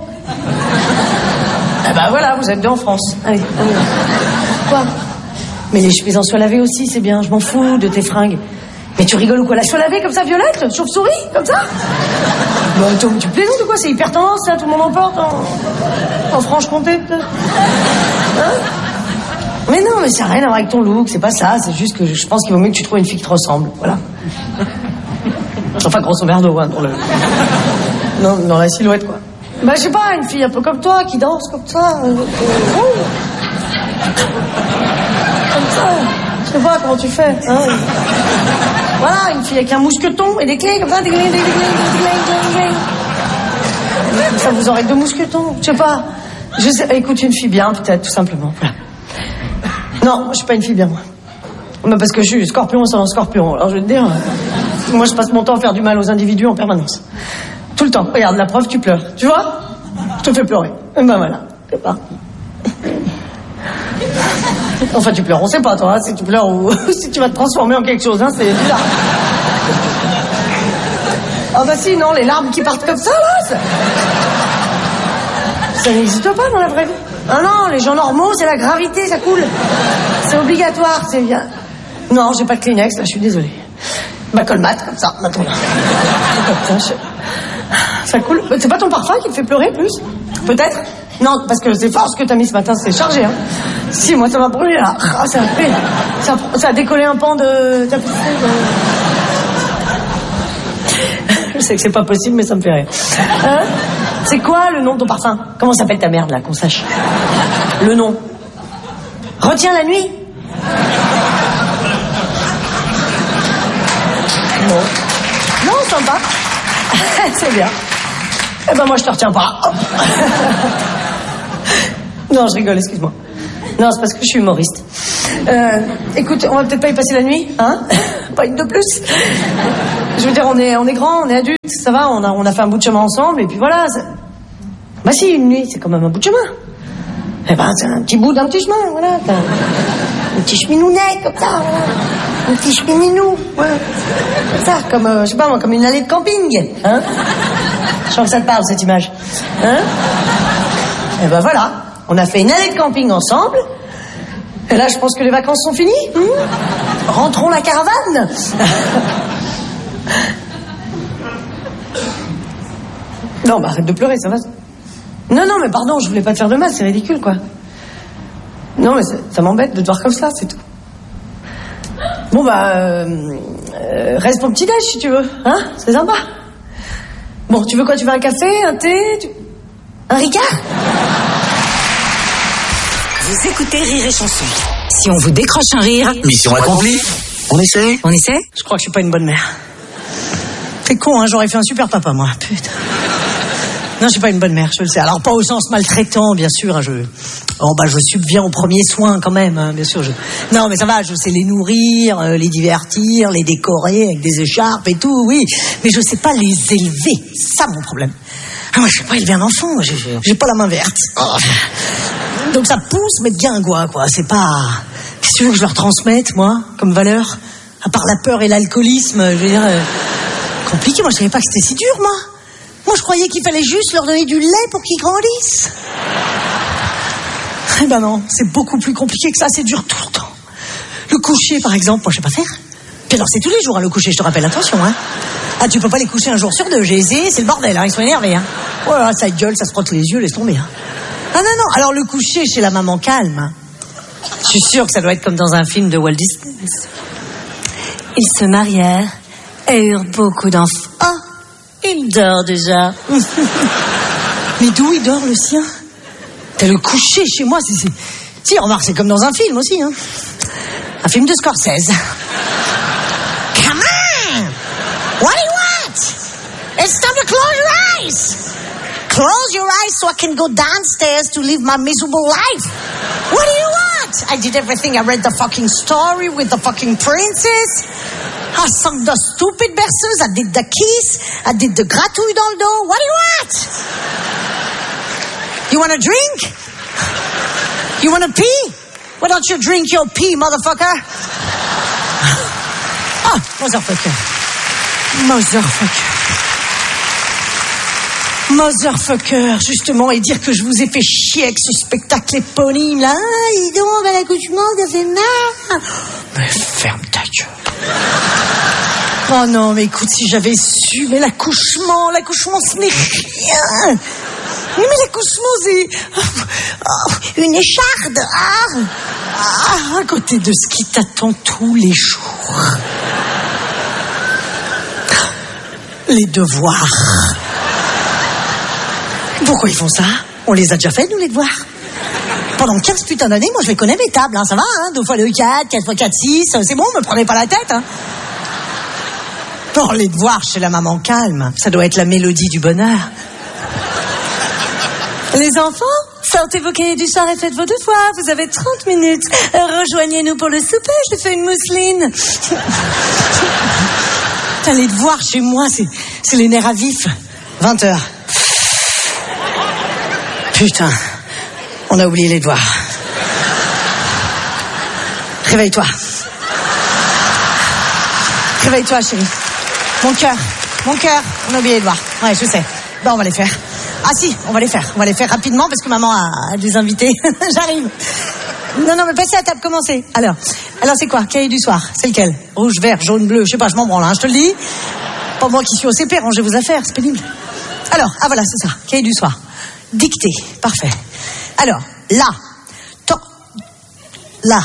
Eh ben voilà, vous êtes deux en France. Allez, allez. Quoi? Mais les chemises en soie lavée aussi, c'est bien, je m'en fous de tes fringues. Mais tu rigoles ou quoi? La soie lavée comme ça, violette? Chauve-souris? Comme ça? Bah attends, tu plaisantes ou quoi? C'est hyper tendance, ça, tout le monde en porte en, en Franche-Comté, peut-être. Hein? Mais non, mais ça n'a rien à voir avec ton look, c'est pas ça, c'est juste que je pense qu'il vaut mieux que tu trouves une fille qui te ressemble, voilà. Enfin, grosso merdo, hein, dans le... Non, dans la silhouette, quoi. Bah, je sais pas, une fille un peu comme toi, qui danse comme ça. Euh, euh, oh. Comme ça. Je sais pas comment tu fais, hein. Voilà, une fille avec un mousqueton et des clés, comme ça, des clés, des clés, des clés, des clés. Comme ça, vous aurez deux mousquetons, je sais pas. Je sais, écoute, une fille bien, peut-être, tout simplement, voilà. Non, je suis pas une fille bien, moi. Mais parce que je suis scorpion sans scorpion, alors je vais te dire... Moi, je passe mon temps à faire du mal aux individus en permanence. Tout le temps. Regarde, la preuve, tu pleures. Tu vois? Je te fais pleurer. Et ben voilà. C'est pas. Enfin, tu pleures. On sait pas, toi, hein, si tu pleures ou si tu vas te transformer en quelque chose, hein, c'est bizarre. Ah bah si, non, les larmes qui partent comme ça, là, ça, ça n'existe pas dans la vraie vie. Ah non, les gens normaux, c'est la gravité, ça coule. C'est obligatoire, c'est bien. Non, j'ai pas de Kleenex, là, je suis désolée. Ma colmate, comme ça, maintenant. Ça coule. C'est pas ton parfum qui te fait pleurer, plus? Peut-être? Non, parce que c'est fort ce que t'as mis ce matin, c'est chargé, hein. Si, moi, ça m'a brûlé, là. Ah, ça a fait... Ça, ça a décollé un pan de... de... Je sais que c'est pas possible, mais ça me fait rire. Hein? C'est quoi le nom de ton parfum? Comment s'appelle ta merde, là, qu'on sache? Le nom. Retiens la nuit? Non. Non, sympa. C'est bien. Eh ben moi je te retiens pas. Non, je rigole, excuse-moi. Non, c'est parce que je suis humoriste. Euh, écoute, on va peut-être pas y passer la nuit, hein? Pas une de plus. Je veux dire, on est, on est grands, on est adultes, ça va, on a, on a fait un bout de chemin ensemble, et puis voilà. Ça... Bah si, une nuit, c'est quand même un bout de chemin. Eh ben, c'est un petit bout d'un petit chemin, voilà. T'as un petit cheminounet, comme ça, voilà. Un petit chemininou, ouais. Comme ça, comme, euh, je sais pas moi, comme une allée de camping, hein? Je sens que ça te parle, cette image. Hein? Eh ben voilà, on a fait une allée de camping ensemble. Et là, je pense que les vacances sont finies. Hein? Rentrons la caravane. Non, bah arrête de pleurer, ça va. Non, non, mais pardon, je voulais pas te faire de mal, c'est ridicule, quoi. Non, mais ça, ça m'embête de te voir comme ça, c'est tout. Bon, bah, euh, euh, reste pour le petit-déj, si tu veux, hein? C'est sympa. Bon, tu veux quoi? Tu veux un café, un thé, tu... un Ricard? Vous écoutez Rire et Chanson. Si on vous décroche un rire... Mission accomplie. On essaie? On essaie? Je crois que je suis pas une bonne mère. C'est con, hein, j'aurais fait un super papa, moi. Putain. Non, je suis pas une bonne mère, je le sais. Alors, pas au sens maltraitant, bien sûr. Hein, je... Oh, bah, je subviens aux premiers soins, quand même, hein, bien sûr. Je... Non, mais ça va, je sais les nourrir, euh, les divertir, les décorer avec des écharpes et tout, oui. Mais je sais pas les élever. C'est ça, mon problème. Ah, moi, je sais pas élever un enfant. J'ai, j'ai pas la main verte. Oh. Donc, ça pousse, mais de guingois, quoi. C'est pas... Qu'est-ce que tu veux que je leur transmette, moi, comme valeur? À part la peur et l'alcoolisme, je veux dire... Euh... Compliqué, moi, je savais pas que c'était si dur, moi. Moi, je croyais qu'il fallait juste leur donner du lait pour qu'ils grandissent. Eh ben non, c'est beaucoup plus compliqué que ça, c'est dur tout le temps. Le coucher, par exemple, moi, je sais pas faire. Puis alors, c'est tous les jours, hein, le coucher, je te rappelle, attention, hein. Ah, tu peux pas les coucher un jour sur deux, j'ai essayé, c'est le bordel, hein, ils sont énervés, hein. Oh là là, ça gueule, ça se frotte les yeux, laisse tomber, hein. Ah non, non, alors le coucher chez la maman calme, hein. Je suis sûre que ça doit être comme dans un film de Walt Disney. Ils se marièrent et eurent beaucoup d'enfants. Oh, il dort déjà. Mais d'où il dort, le sien? T'as le coucher chez moi, c'est... c'est... Si, remarque, c'est comme dans un film aussi, hein. Un film de Scorsese. Come on! What do you want? It's time to close your eyes! Close your eyes so I can go downstairs to live my miserable life. What do you want? I did everything. I read the fucking story with the fucking princess. I sung the stupid berceuse. I did the kiss. I did the gratouille dans le dos. What do you want? You want a drink? You want to pee? Why don't you drink your pee, motherfucker? Ah, motherfucker. Motherfucker. Motherfucker, justement, et dire que je vous ai fait chier avec ce spectacle éponyme, là. Ah, dis donc, ben, l'accouchement, ça fait mal. Mais ferme ta gueule. Oh non, mais écoute, si j'avais su, mais l'accouchement, l'accouchement, ce n'est rien. Oui, mais l'accouchement, c'est oh, une écharde. Ah, ah, à côté de ce qui t'attend tous les jours. Les devoirs. Pourquoi ils font ça? On les a déjà fait, nous, les devoirs. Pendant quinze putains d'années, moi, je les connais, mes tables, hein, ça va, hein, deux fois le quatre, quatre fois quatre, six, c'est bon, me prenez pas la tête, hein. Pour les devoirs chez la maman calme, ça doit être la mélodie du bonheur. Les enfants, sortez vos cahiers du soir et faites vos devoirs, vous avez trente minutes. Rejoignez-nous pour le souper, je fais une mousseline. Putain, les devoirs chez moi, c'est, c'est les nerfs à vif. vingt heures. Putain, on a oublié les devoirs. Réveille-toi. Réveille-toi, chérie. Mon cœur, mon cœur, on a oublié les devoirs. Ouais, je sais. Ben, on va les faire. Ah si, on va les faire. On va les faire rapidement parce que maman a des invités. J'arrive. Non, non, mais passez à table, commencez. Alors, alors c'est quoi? Cahier du soir, c'est lequel? Rouge, vert, jaune, bleu, je sais pas, je m'en branle, hein, je te le dis. Pas moi qui suis au C P, rangez vos affaires, c'est pénible. Alors, ah voilà, c'est ça, cahier du soir. Dictée, parfait. Alors, là, to, là.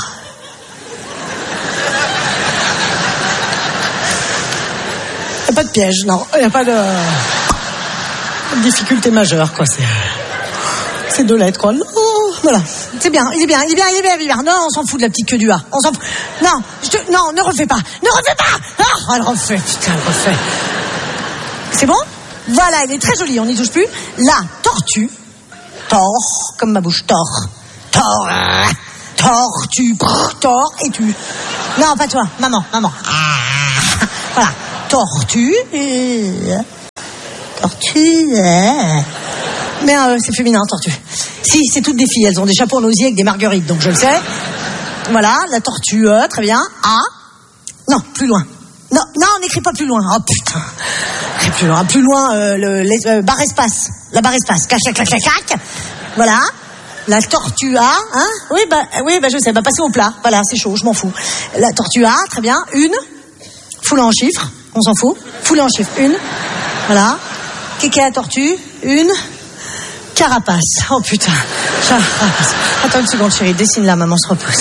Il n'y a pas de piège, non, il n'y a pas de... difficulté majeure, quoi, c'est... C'est deux lettres, quoi. Non, voilà, c'est bien, il est bien, il est bien, il est bien, il est bien. Non, on s'en fout de la petite queue du A. On s'en fout. Non, je te... non, ne refais pas, ne refais pas. Ah, elle refait, putain, elle refait. C'est bon? Voilà, elle est très jolie, on n'y touche plus. La tortue, tort, comme ma bouche, tort, tort, tortue, prrr, tor, et tu. Non, pas toi, maman, maman. Ah, voilà, tortue, euh, tortue. Euh. Mais euh, c'est féminin, tortue. Si, c'est toutes des filles, elles ont des chapeaux en osier avec des marguerites, donc je le sais. Voilà, la tortue, euh, très bien. Ah, non, plus loin. Non, non, on n'écrit pas plus loin. Oh putain, écrit plus loin, plus loin, euh, le les, euh, barre espace, la barre espace, clac, clac, clac, clac, clac. Voilà, la tortue A, hein. Oui, bah, oui, bah je sais, bah passez au plat. Voilà, c'est chaud, je m'en fous. La tortue A, très bien. Une, foule en chiffres, on s'en fout. Foule en chiffres, une. Voilà. Qu'est-ce la tortue? Une. Carapace. Oh putain. Carapace. Attends une seconde, chérie. Dessine là, maman se repose.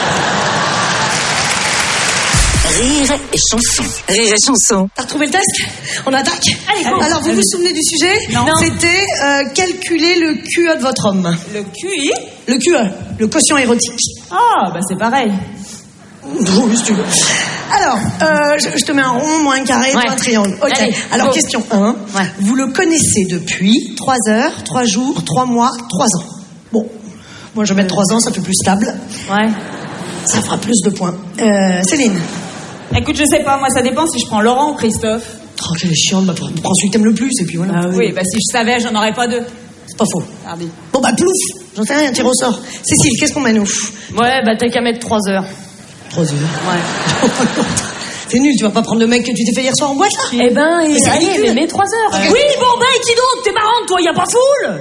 Rire et chanson. Rire et chanson. T'as retrouvé le test? On attaque? Allez, go. Alors, vous Allez. vous souvenez du sujet? Non. C'était euh, calculer le Q E de votre homme. Le Q I? Le Q E, le quotient érotique. Ah, bah c'est pareil. Oui, si tu veux. Alors, euh, je, je te mets un rond, moi un carré, toi Ouais. un triangle. Ok. Allez, Alors, go. question un. Ouais. Vous le connaissez depuis trois heures, trois jours, trois mois, trois ans. Bon, moi je vais mettre trois ans, ça fait plus stable. Ouais. Ça fera plus de points. Euh, Céline. Écoute, je sais pas, moi ça dépend si je prends Laurent ou Christophe. Oh, quelle est chiante, bah, prends celui que t'aimes le plus, et puis voilà. Ah oui, bah si je savais, j'en aurais pas deux. C'est pas faux. Hardy. Bon, bah, plouf. J'en sais rien, tire au sort. Cécile, qu'est-ce qu'on mène au Ouais, bah t'as qu'à mettre trois heures. Trois heures. Ouais. C'est nul, tu vas pas prendre le mec que tu t'es fait hier soir en boîte, là? Eh ben, et, Mais c'est allez, ridicule. mais mets trois heures. Ouais. Oui, bon, bah, et qui donc? T'es marrante, toi, y a pas foule?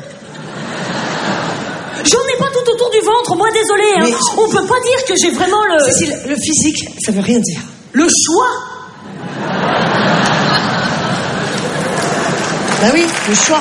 J'en ai pas tout autour du ventre, moi, désolé, hein. Mais- On peut pas dire que j'ai vraiment le... Cécile, le physique, ça veut rien dire. Le choix. Bah oui, le choix.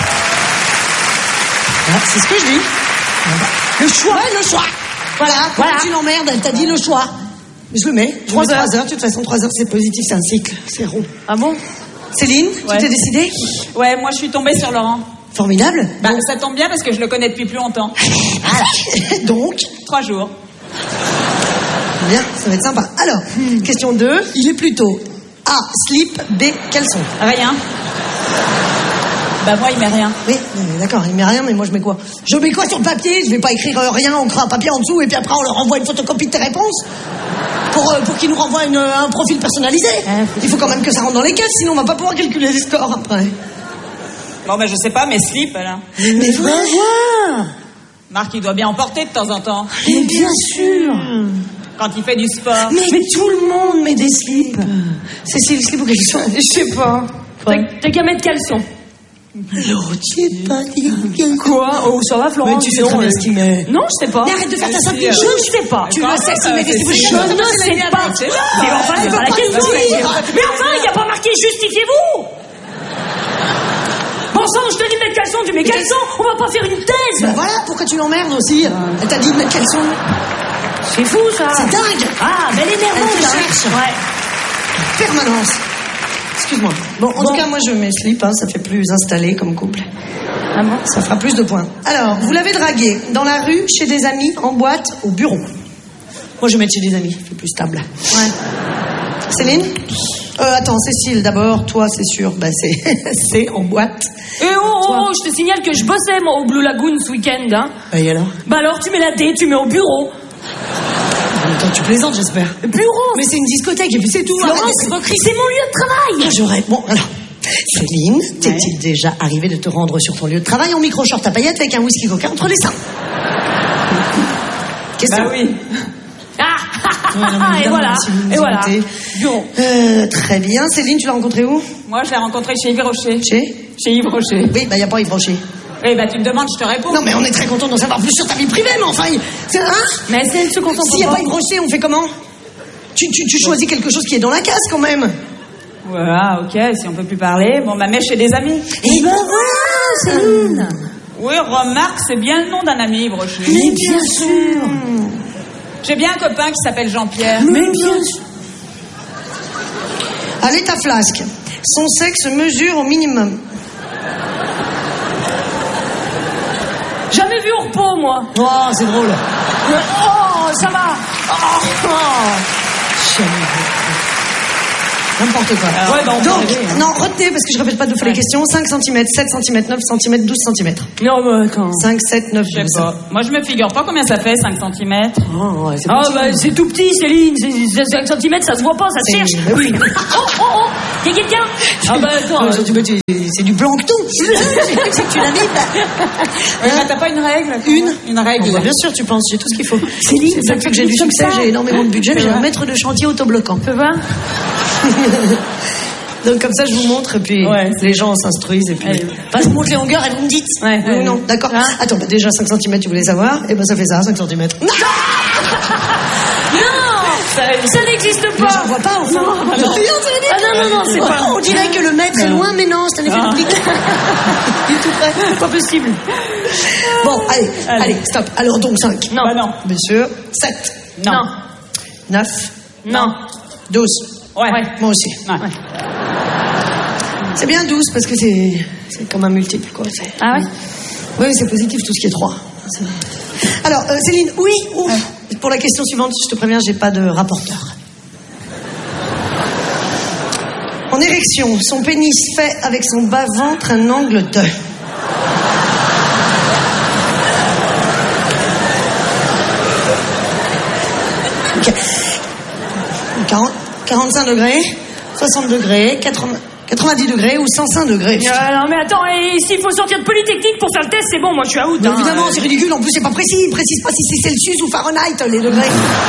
Ah, c'est ce que je dis. Le choix, ouais, le choix. Voilà, quand Voilà. tu l'emmerdes, elle t'a dit le choix. Je le mets. Trois Trois heures. heures. De toute façon, trois heures, c'est positif, c'est un cycle, c'est rond. Ah bon? Céline, Ouais. tu t'es décidée? Ouais, moi je suis tombée sur Laurent. Formidable. Bah ça tombe bien parce que je le connais depuis plus longtemps. Donc, Trois jours. bien, ça va être sympa. Alors, question deux, il est plutôt A, slip, B, caleçon. Rien. Bah moi il met rien. Oui, euh, d'accord, il met rien, mais moi je mets quoi? Je mets quoi sur le papier? Je vais pas écrire euh, rien, on crée un papier en dessous et puis après on leur envoie une photocopie de tes réponses pour, euh, pour qu'ils nous renvoient une, un profil personnalisé. Il faut quand même que ça rentre dans les caisses, sinon on va pas pouvoir calculer les scores après. Bon bah je sais pas, mais slip là. Mais faut voir. Marc il doit bien en porter de temps en temps. Mais bien sûr. Quand il fait du sport. Mais, mais tout le monde met des slips. Cécile, slip ou caleçon? Je sais pas. T'as t'as qu'à mettre caleçon. Alors, tu sais pas dire Quoi? Oh, ça va, Florent? Mais tu sais dis très donc, bien euh, ce qu'il met. Non, je sais pas. Mais arrête de faire ta Si, sortie. euh, Je ne sais pas. Tu le sais, s'il met des slips ou Je caleçon. ne sais pas. C'est là. Mais enfin, c'est Elle pas veut la pas question. le dire. Mais enfin, il n'y a pas marqué justifiez-vous. Bon sang, je te dis de mettre caleçon, tu mets caleçon, on va pas faire une thèse. Ben voilà, pourquoi tu l'emmerdes aussi? Elle t'a dit de mettre caleçon. C'est fou, ça. C'est dingue. Ah, mais elle est nerveuse, Elle te là. cherche. Ouais. Permanence. Excuse-moi. Bon, en tout cas, moi, je mets slip, hein, ça fait plus installé comme couple. Ah bon? Ça fera plus de points. Alors, vous l'avez dragué dans la rue, chez des amis, en boîte, au bureau. Moi, je vais mettre chez des amis, c'est plus stable. Ouais. Céline? Euh, attends, Cécile, d'abord, toi, c'est sûr, bah, c'est, c'est en boîte. Et oh, oh, oh, je te signale que je bossais, moi, au Blue Lagoon ce week-end, hein. Bah, et alors? Bah alors, tu mets la D, tu mets au bureau. En même temps, tu plaisantes, j'espère. Bureau. Mais c'est une discothèque, et puis c'est tout. Florence, Arrête c'est d'être hypocrite. c'est mon lieu de travail. Ah, j'aurais. Bon, alors. Céline, t'es-il déjà arrivé de te rendre sur ton lieu de travail en micro-short à paillettes avec un whisky coca entre les seins? Question. Bah oui. Ah, Ouais, non, mais et évidemment, voilà. si vous nous Et voilà. invitez. Bureau. Euh, très bien. Céline, tu l'as rencontré où? Moi je l'ai rencontré chez Yves Rocher. Chez? Chez Yves Rocher. Oui, bah, y a pas Yves Rocher. Eh bah tu me demandes, je te réponds. Non, mais on est très content d'en savoir plus sur ta vie privée, mais enfin, c'est un. Mais elle se concentre S'il n'y a pas. pas Yves Rocher, on fait comment? Tu, tu, tu choisis quelque chose qui est dans la case quand même. Voilà, ok, si on peut plus parler. Bon bah mets chez des amis. Et ben voilà, Céline. Oui, remarque, c'est bien le nom d'un ami, Yves Rocher. Mais bien sûr. J'ai bien un copain qui s'appelle Jean-Pierre. Mais bien sûr. Allez, ta flasque. Son sexe mesure au minimum. Jamais vu au repos, moi. Oh, c'est drôle. Oh, ça va. Oh, oh. Jamais vu. N'importe quoi. Alors, ouais, bah, on donc, peut rêver, hein. non, retenez, parce que je répète pas deux fois Ouais. les questions. cinq centimètres, sept centimètres, neuf centimètres, douze centimètres. Non, mais attends. cinq, sept, neuf, Je sais douze. pas. Moi, je me figure pas combien ça fait, cinq centimètres. Oh, ouais, c'est Ah, petit. bah, c'est tout petit, Céline. C'est cinq centimètres, ça se voit pas, ça se C'est- cherche. mais oui. Oh, oh, oh. Y'a quelqu'un? Ah, bah, attends. Ouais, surtout que tu- c'est du plancton. C'est que tu l'as mis. Ouais, bah, t'as pas une règle? Une Une règle. Oh, bah, bien sûr, tu penses, j'ai tout ce qu'il faut. Céline, c'est ça que j'ai du comme succès, ça. j'ai énormément de budget, j'ai Ouais. un maître de chantier autobloquant. Tu peux voir? Donc comme ça, je vous montre, et puis Ouais, c'est- les gens s'instruisent, et puis... Allez. Bah, je vous montre les longueurs, et vous me dites. Ouais, Oui ou ouais. non, d'accord. Hein? Attends, bah, déjà cinq centimètres, tu voulais savoir, et ben ça fait ça, cinq centimètres. Non, Non! Ça n'existe mais pas! j'en vois pas, enfin. Non, Rien, non. Céline. Ah non, non, non, c'est pas. On dirait que le mètre est loin, mais non, c'est un effet Ah. d'optique. Du tout près. C'est pas possible. Bon, allez, allez, Allez. stop. Alors donc cinq. Non. Bah, non. Bien sûr. sept, Non. neuf, Non. douze. Ouais. Moi aussi. Ouais. C'est bien douze parce que c'est c'est comme un multiple, quoi. c'est- Ah ouais? Oui, c'est positif tout ce qui est trois. C'est- Alors, euh, Céline, oui, ouf. Pour la question suivante, je te préviens, j'ai pas de rapporteur. En érection, son pénis fait avec son bas-ventre un angle de... Ok. quarante, quarante-cinq degrés, soixante degrés, quatre-vingts, quatre-vingt-dix degrés ou cent cinq degrés. Euh, non, mais attends, et s'il faut sortir de Polytechnique pour faire le test, c'est bon, moi je suis à out. Mais hein. évidemment, c'est ridicule. En plus, c'est pas précis. Il précise pas si c'est Celsius ou Fahrenheit, les degrés.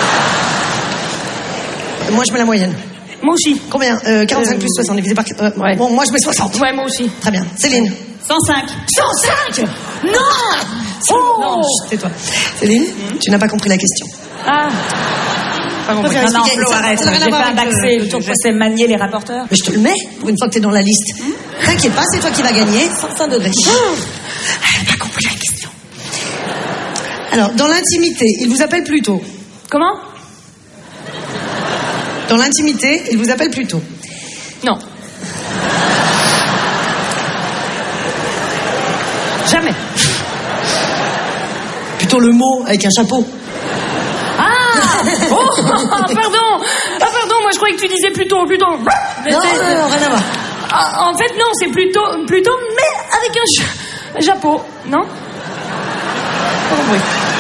Moi, je mets la moyenne. Moi aussi. Combien euh, quarante-cinq Euh, plus soixante divisé par... euh, ouais. Bon, moi, je mets soixante. Ouais, moi aussi. Très bien. Céline. cent cinq. cent cinq. Non. Oh. Non, chut, tais-toi. Céline, tu n'as pas compris la question. Ah. Pas compris. Je Non, préfère non, expliquer. Flo, Ça- arrête. ça n'a rien à J'ai voir fait un avec le- accès. le tour de Je sais manier les rapporteurs. Mais je te le mets pour une fois que t'es dans la liste. T'inquiète pas, c'est toi qui vas gagner. cent cinq degrés. Elle n'a pas compris la question. Alors, dans l'intimité, il vous appelle plutôt. Comment? Dans l'intimité, il vous appelle plutôt. Non. Jamais. Plutôt le mot avec un chapeau. Ah. Oh, pardon. Ah, pardon, moi je croyais que tu disais plutôt, plutôt. Mais Non, c'est- non, non, rien à voir. Ah, en fait, non, c'est plutôt, plutôt, mais avec un cha- un chapeau, non? Pas compris.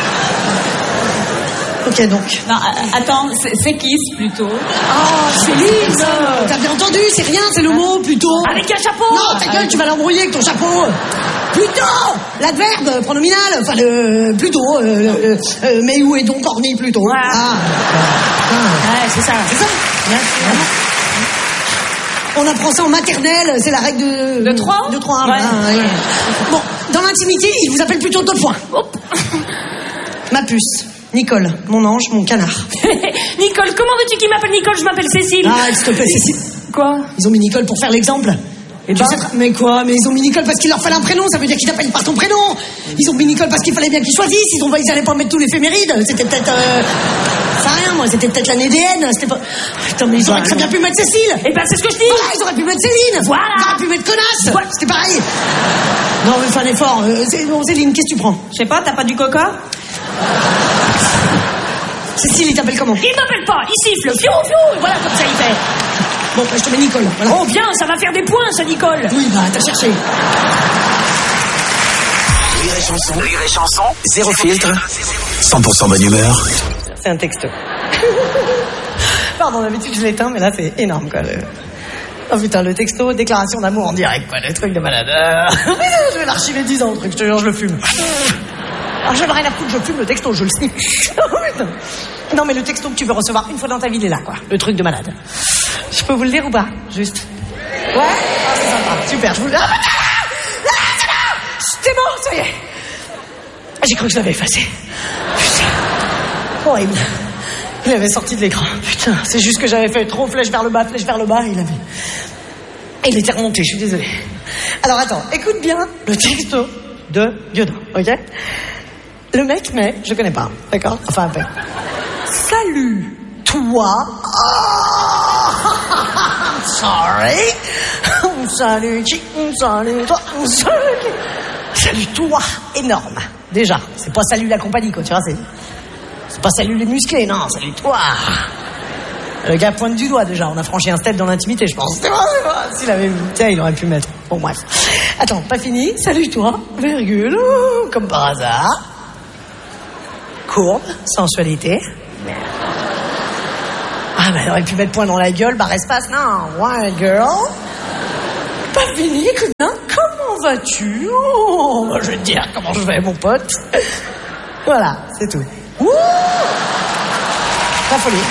Ok, donc. Non, euh, attends, c'est c'est kiss plutôt. Oh, Céline, t'as bien entendu, c'est rien, c'est le mot plutôt. Avec un chapeau. Non, ta gueule, tu vas l'embrouiller avec ton chapeau. Plutôt, l'adverbe pronominal, enfin le plutôt, euh, euh, euh, mais où est donc orni plutôt. Voilà. Ah, ah. Ouais, c'est ça. C'est ça. On apprend ça en maternelle, c'est la règle de... De trois De trois, Ouais. voilà, ouais. Bon, dans l'intimité, il vous appelle plutôt deux points. Hop. Ma puce, Nicole, mon ange, mon canard. Nicole, comment veux-tu qu'il m'appelle Nicole? Je m'appelle Cécile. Ah, s'il te plaît, Cécile. Quoi? Ils ont mis Nicole pour faire l'exemple. Et Tu ben sais tra- mais quoi? Mais ils ont mis Nicole parce qu'il leur fallait un prénom, ça veut dire qu'ils t'appellent par ton prénom. Ils ont mis Nicole parce qu'il fallait bien qu'ils choisissent. Ils ont ils allaient pas mettre tous les fémérides. C'était peut-être euh... ça a rien, moi. C'était peut-être l'année D N. C'était pas. Putain, mais ils auraient très bien pu mettre Cécile. Eh ben, c'est ce que je dis. Voilà, ils auraient pu mettre Céline. Voilà. Ils auraient pu mettre connasse. Voilà. C'était pareil. Non, mais fais un effort. Euh, c'est- bon, Céline, qu'est-ce que tu prends? Je sais pas, t'as pas du coca? Cécile, il t'appelle comment? Il m'appelle pas, il siffle, fiou, fiou, voilà comme ça il fait. Bon, bah, je te mets Nicole. Voilà. Oh bien, ça va faire des points, ça, Nicole. Oui, bah, t'as cherché. Rire et chanson. Rire et chanson. Zéro filtre. cent pour cent bonne humeur. C'est un texto. Pardon, d'habitude je l'éteins, mais là c'est énorme quoi. Le... Oh putain, le texto, déclaration d'amour en direct quoi, le truc de malade. Euh... Je vais l'archiver dix ans le truc, je te jure, je le fume. Alors j'en ai rien à foutre, je fume le texto, je le sniffe. Oh, putain. Non mais le texto que tu veux recevoir une fois dans ta vie, il est là quoi, le truc de malade. Je peux vous le lire ou pas? Juste. Ouais. Ah, c'est sympa, super, je vous le. Ah, ah, c'est bon, c'est bon, ça y est. J'ai cru que je l'avais effacé. Putain. Horrible. Il avait sorti de l'écran. Putain, c'est juste que j'avais fait trop flèche vers le bas, flèche vers le bas, et il avait... Et il était remonté, je suis désolée. Alors attends, écoute bien le texto de Dieudonne, ok? Le mec met, je connais pas, d'accord? Enfin un peu. Salut, toi. Oh, I'm sorry. Salut, chi, salut, toi, salut. Salut, toi, énorme. Déjà, c'est pas salut la compagnie, quoi, tu vois, c'est... C'est pas salut les musclés, non, salut toi. Le gars pointe du doigt déjà, on a franchi un step dans l'intimité, je pense. C'est vrai, c'est vrai. S'il avait... Tiens, il aurait pu mettre. Bon, bref. Attends, pas fini. Salut toi, virgule, oh, comme par hasard. Courbe, sensualité. Ah, bah, il aurait pu mettre point dans la gueule, barre espace. Non, ouais, girl. Pas fini, écoute, hein. Comment vas-tu? Oh, bah, je vais te dire comment je vais, mon pote. Voilà, c'est tout. Ouh, la folie.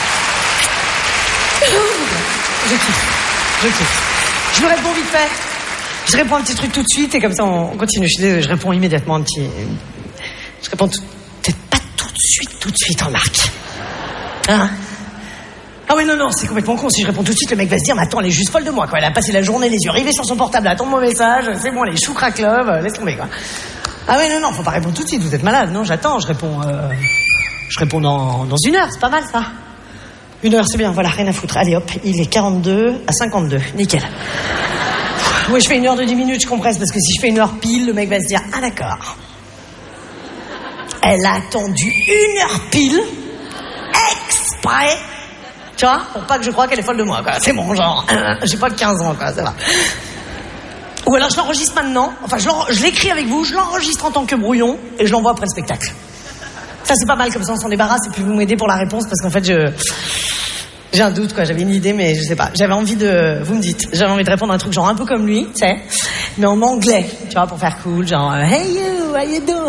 Je kiffe, je kiffe. Je lui réponds vite fait. Je réponds un petit truc tout de suite et comme ça on continue. Je suis désolée, je réponds immédiatement un petit... Je réponds tout... peut-être pas tout de suite, tout de suite, remarque. Hein? Ah ouais, non, non, c'est complètement con. Si je réponds tout de suite, le mec va se dire, mais attends, elle est juste folle de moi, quoi. Elle a passé la journée les yeux rivés sur son portable, elle attend mon message, c'est bon, elle est chou crack love, laisse tomber, quoi. Ah ouais, non, non, faut pas répondre tout de suite, vous êtes malade. Non, j'attends, je réponds... Euh... Je réponds dans, dans une heure, c'est pas mal, ça. Une heure, c'est bien, voilà, rien à foutre. Allez, hop, il est quarante-deux à cinquante-deux, nickel. Oui, je fais une heure de dix minutes, je compresse, parce que si je fais une heure pile, le mec va se dire, ah d'accord. Elle a attendu une heure pile, exprès, tu vois, pour pas que je croie qu'elle est folle de moi, quoi. C'est bon, genre, j'ai pas que quinze ans, quoi, ça va. Ou alors je l'enregistre maintenant, enfin je, je l'écris avec vous, je l'enregistre en tant que brouillon, et je l'envoie après le spectacle. Ça, c'est pas mal, comme ça on s'en débarrasse, et puis vous m'aidez pour la réponse, parce qu'en fait, je... J'ai un doute, quoi. J'avais une idée, mais je sais pas. J'avais envie de... Vous me dites. J'avais envie de répondre à un truc genre un peu comme lui, tu sais, mais en anglais, tu vois, pour faire cool, genre « Hey you, how you doing ?»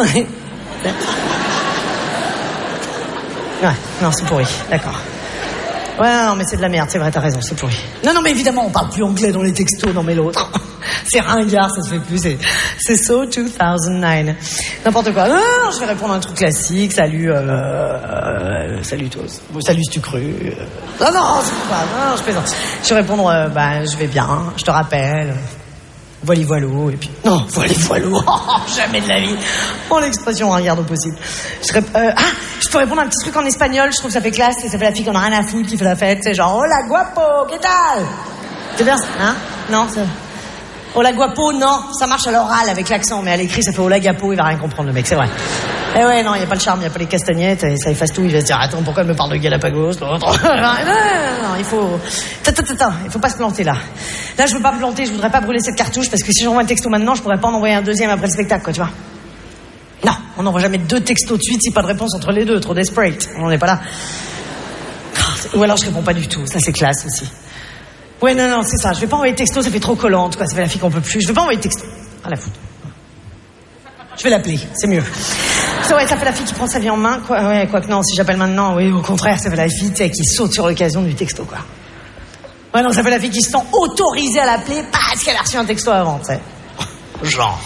Ouais, non, c'est pourri. D'accord. Ouais, non, mais c'est de la merde, c'est vrai, t'as raison, c'est pourri. Non, non, mais évidemment, on parle plus anglais dans les textos, non, mais l'autre. C'est ringard, ça se fait plus, c'est, c'est so deux mille neuf. N'importe quoi. Non, non, je vais répondre à un truc classique, salut, euh, euh salut tous. Bon, salut, si tu cru. Euh... Non, non, je pas, non, je plaisante. Je vais répondre, euh, bah, je vais bien, je te rappelle. Voili voilou, et puis... Non, voili voilou, oh, jamais de la vie. Oh, l'expression ringard au possible. Je, rép... euh, ah, je peux répondre à un petit truc en espagnol, je trouve que ça fait classe, et ça fait la fille qu'on a rien à foutre, qui fait la fête, c'est genre, hola guapo, ¿qué tal? C'est bien ça, hein? Non, c'est... Hola guapo, non, ça marche à l'oral avec l'accent, mais à l'écrit, ça fait hola gapo, il va rien comprendre, le mec, c'est vrai. Eh ouais, non, il n'y a pas le charme, il n'y a pas les castagnettes, et ça efface tout, il va se dire, attends, pourquoi elle me parle de Galapagos, l'autre? non, non, non, il faut... Attends, attends, attends, il faut pas se planter, là. Là, je veux pas me planter, je voudrais pas brûler cette cartouche, parce que si j'envoie un texto maintenant, je pourrais pas en envoyer un deuxième après le spectacle, quoi, tu vois. Non, on n'envoie jamais deux textos de suite si pas de réponse entre les deux, trop desperate, on n'est pas là. Ou alors je réponds pas du tout, ça c'est classe aussi. Ouais, non, non, c'est ça, je vais pas envoyer de texto, ça fait trop collante, quoi, ça fait la fille qu'on peut plus, je vais pas envoyer de texto. À la foutre. Je vais l'appeler, c'est mieux. Ça, ouais, ça fait la fille qui prend sa vie en main, quoi. Ouais, quoi que non, si j'appelle maintenant, oui, au contraire, ça fait la fille, tu sais, qui saute sur l'occasion du texto, quoi. Ouais, non, ça fait la fille qui se sent autorisée à l'appeler parce qu'elle a reçu un texto avant, tu sais. Genre.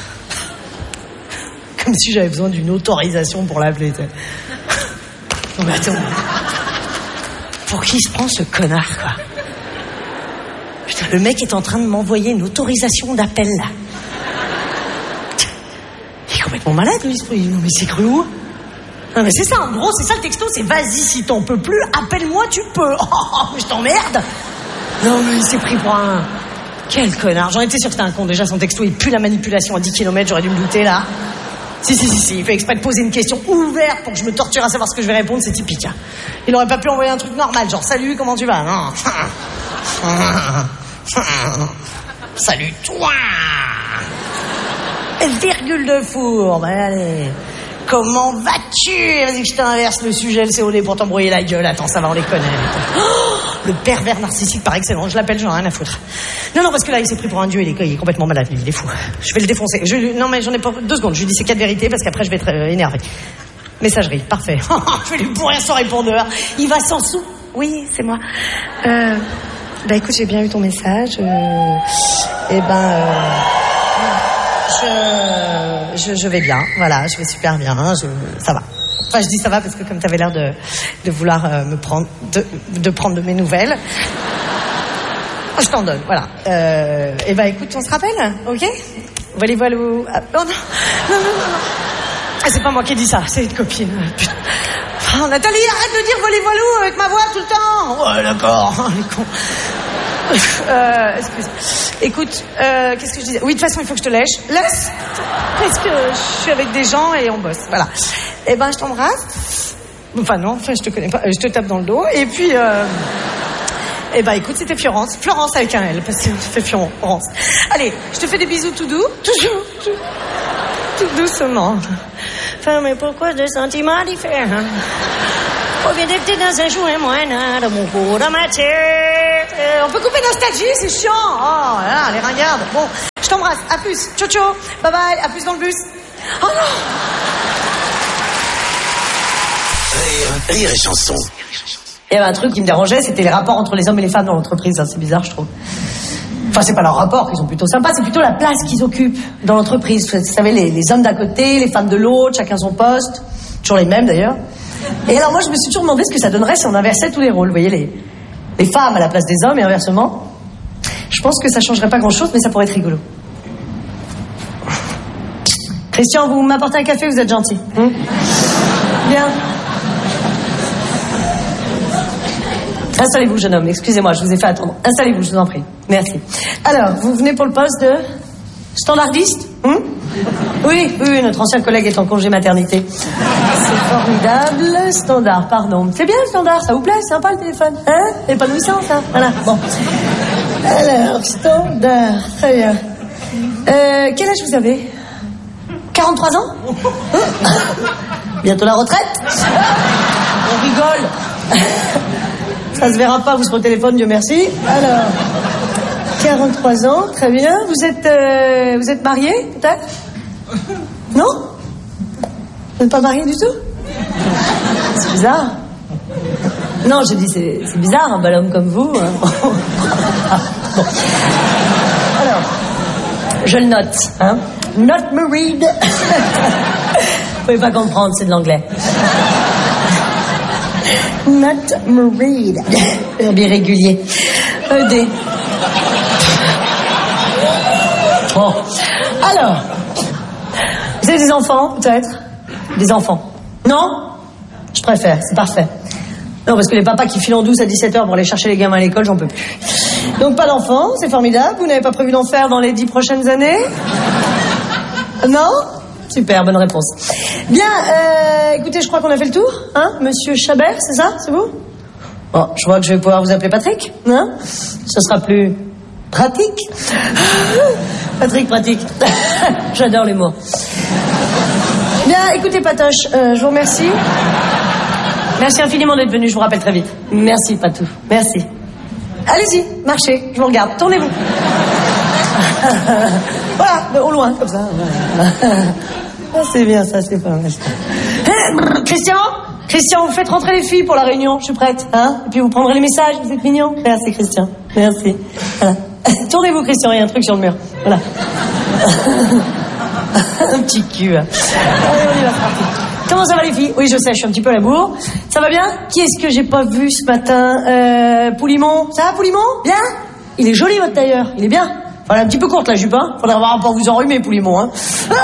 Comme si j'avais besoin d'une autorisation pour l'appeler, tu sais. Non, mais attends. Pour qui se prend ce connard, quoi? Putain, le mec est en train de m'envoyer une autorisation d'appel, là. Il est complètement malade, lui. Non, mais c'est cru où? Non, mais c'est ça, en gros, c'est ça le texto, c'est vas-y, si t'en peux plus, appelle-moi, tu peux. Oh, mais je t'emmerde. Non, mais il s'est pris pour un... Quel connard. J'en étais sûr que c'était un con. Déjà, son texto, il pue la manipulation à dix kilomètres, j'aurais dû me douter, là. Si, si, si, si, il fait exprès de poser une question ouverte pour que je me torture à savoir ce que je vais répondre, c'est typique. Hein. Il aurait pas pu envoyer un truc normal, genre, salut, comment tu vas? Non. Salut, toi. Virgule de fourbe, allez. Comment vas-tu? Vas-y que je t'inverse le sujet, le C O D pour t'embrouiller la gueule. Attends, ça va, on les connaît. Oh, le pervers narcissique par excellence. Je l'appelle, j'en ai rien à foutre. Non, non, parce que là, il s'est pris pour un dieu, il est, il est complètement malade, il est fou. Je vais le défoncer. Je, non, mais j'en ai pas... Deux secondes, je lui dis ces quatre vérités parce qu'après, je vais être euh, énervé. Messagerie, parfait. Je vais lui pourrir son répondeur. Il va s'en sous. Oui, c'est moi. Euh... Bah écoute, j'ai bien eu ton message. Euh... Eh ben... Euh... Je, je, je vais bien, voilà, je vais super bien, je, ça va. Enfin, je dis ça va parce que comme tu avais l'air de, de vouloir euh, me prendre, de, de prendre de mes nouvelles, je t'en donne, voilà. Euh, et bah écoute, on se rappelle, ok? Voilà, voilà. Ah, non, non, non, non, non, non. Ah, c'est pas moi qui ai dit ça, c'est une copine. Putain. Oh, Nathalie, arrête de dire voler voilou avec ma voix tout le temps. Ouais, d'accord, les cons. Euh, excuse. Écoute, euh, qu'est-ce que je disais? Oui, de toute façon, il faut que je te lèche. Laisse, parce que je suis avec des gens et on bosse. Voilà. Eh ben, je t'embrasse. Enfin non, enfin je te connais pas, je te tape dans le dos. Et puis, euh... eh ben écoute, c'était Florence. Florence avec un L, parce que c'est Florence. Allez, je te fais des bisous tout doux, toujours, tout, tout doucement. Enfin, mais pourquoi des sentiments différents? Proviens-tu dans un jour et moi, de mon cours de matière. On peut couper nostalgie, c'est chiant. Oh là, les ringardes. Bon, je t'embrasse, à plus. Ciao, ciao, bye bye, à plus dans le bus. Oh non! Rire, rire et chanson. Il y avait un truc qui me dérangeait, c'était les rapports entre les hommes et les femmes dans l'entreprise. C'est bizarre, je trouve. Enfin, c'est pas leur rapport qui sont plutôt sympas, c'est plutôt la place qu'ils occupent dans l'entreprise. Vous savez, les, les hommes d'un côté, les femmes de l'autre, chacun son poste. Toujours les mêmes, d'ailleurs. Et alors, moi, je me suis toujours demandé ce que ça donnerait si on inversait tous les rôles. Vous voyez, les, les femmes à la place des hommes et inversement. Je pense que ça changerait pas grand-chose, mais ça pourrait être rigolo. Christian, vous m'apportez un café, vous êtes gentil. Hum Bien. Installez-vous, jeune homme. Excusez-moi, je vous ai fait attendre. Installez-vous, je vous en prie. Merci. Alors, vous venez pour le poste de standardiste? hum Oui, oui, oui, notre ancien collègue est en congé maternité. C'est formidable. Standard, pardon. C'est bien le standard, ça vous plaît? C'est sympa le téléphone. Hein? Épanouissant, ça. Voilà, bon. Alors, standard, très bien. Euh, quel âge vous avez? quarante-trois ans? Bientôt la retraite? On rigole. Ça se verra pas, vous serez au téléphone, Dieu merci. Alors, quarante-trois ans, très bien. Vous êtes, euh, vous êtes marié, peut-être? Non? Vous n'êtes pas marié du tout? C'est bizarre. Non, j'ai dit, c'est, c'est bizarre, un bel homme comme vous. Hein. Bon. Alors, je le note, hein. Not married. Vous pouvez pas comprendre, c'est de l'anglais. Not married. Verbe irrégulier. E D. Bon. Alors, vous avez des enfants, peut-être? Des enfants. Non? Je préfère, c'est parfait. Non, parce que les papas qui filent en douce à dix-sept heures pour aller chercher les gamins à l'école, j'en peux plus. Donc pas d'enfants, c'est formidable. Vous n'avez pas prévu d'en faire dans les dix prochaines années? Non? Super, bonne réponse. Bien, euh, écoutez, je crois qu'on a fait le tour, hein? Monsieur Chabert, c'est ça? C'est vous? Bon, je crois que je vais pouvoir vous appeler Patrick, hein? Ce sera plus pratique. Patrick, pratique. J'adore les mots. Bien, écoutez, Patoche, euh, je vous remercie. Merci infiniment d'être venu, je vous rappelle très vite. Merci, Patou. Merci. Allez-y, marchez, je vous regarde. Tournez-vous. Voilà, au loin, comme ça. Ah, c'est bien, ça, c'est pas mal. Christian Christian, vous faites rentrer les filles pour la réunion, je suis prête. Hein? Et puis vous prendrez les messages, vous êtes mignons. Merci, Christian. Merci. Voilà. Tournez-vous, Christian, il y a un truc sur le mur. Voilà. Un petit cul. Hein. Allez, on y va, c'est parti. Comment ça va, les filles? Oui, je sais, je suis un petit peu à la bourre. Ça va bien? Qui est-ce que j'ai pas vu ce matin? Euh, Poulimon. Ça va, Poulimon? Bien? Il est joli, votre tailleur. Il est bien. Enfin, elle est un petit peu courte, la jupe, hein. Faudrait avoir un peu vous enrhumer, Poulimon, hein. Bon.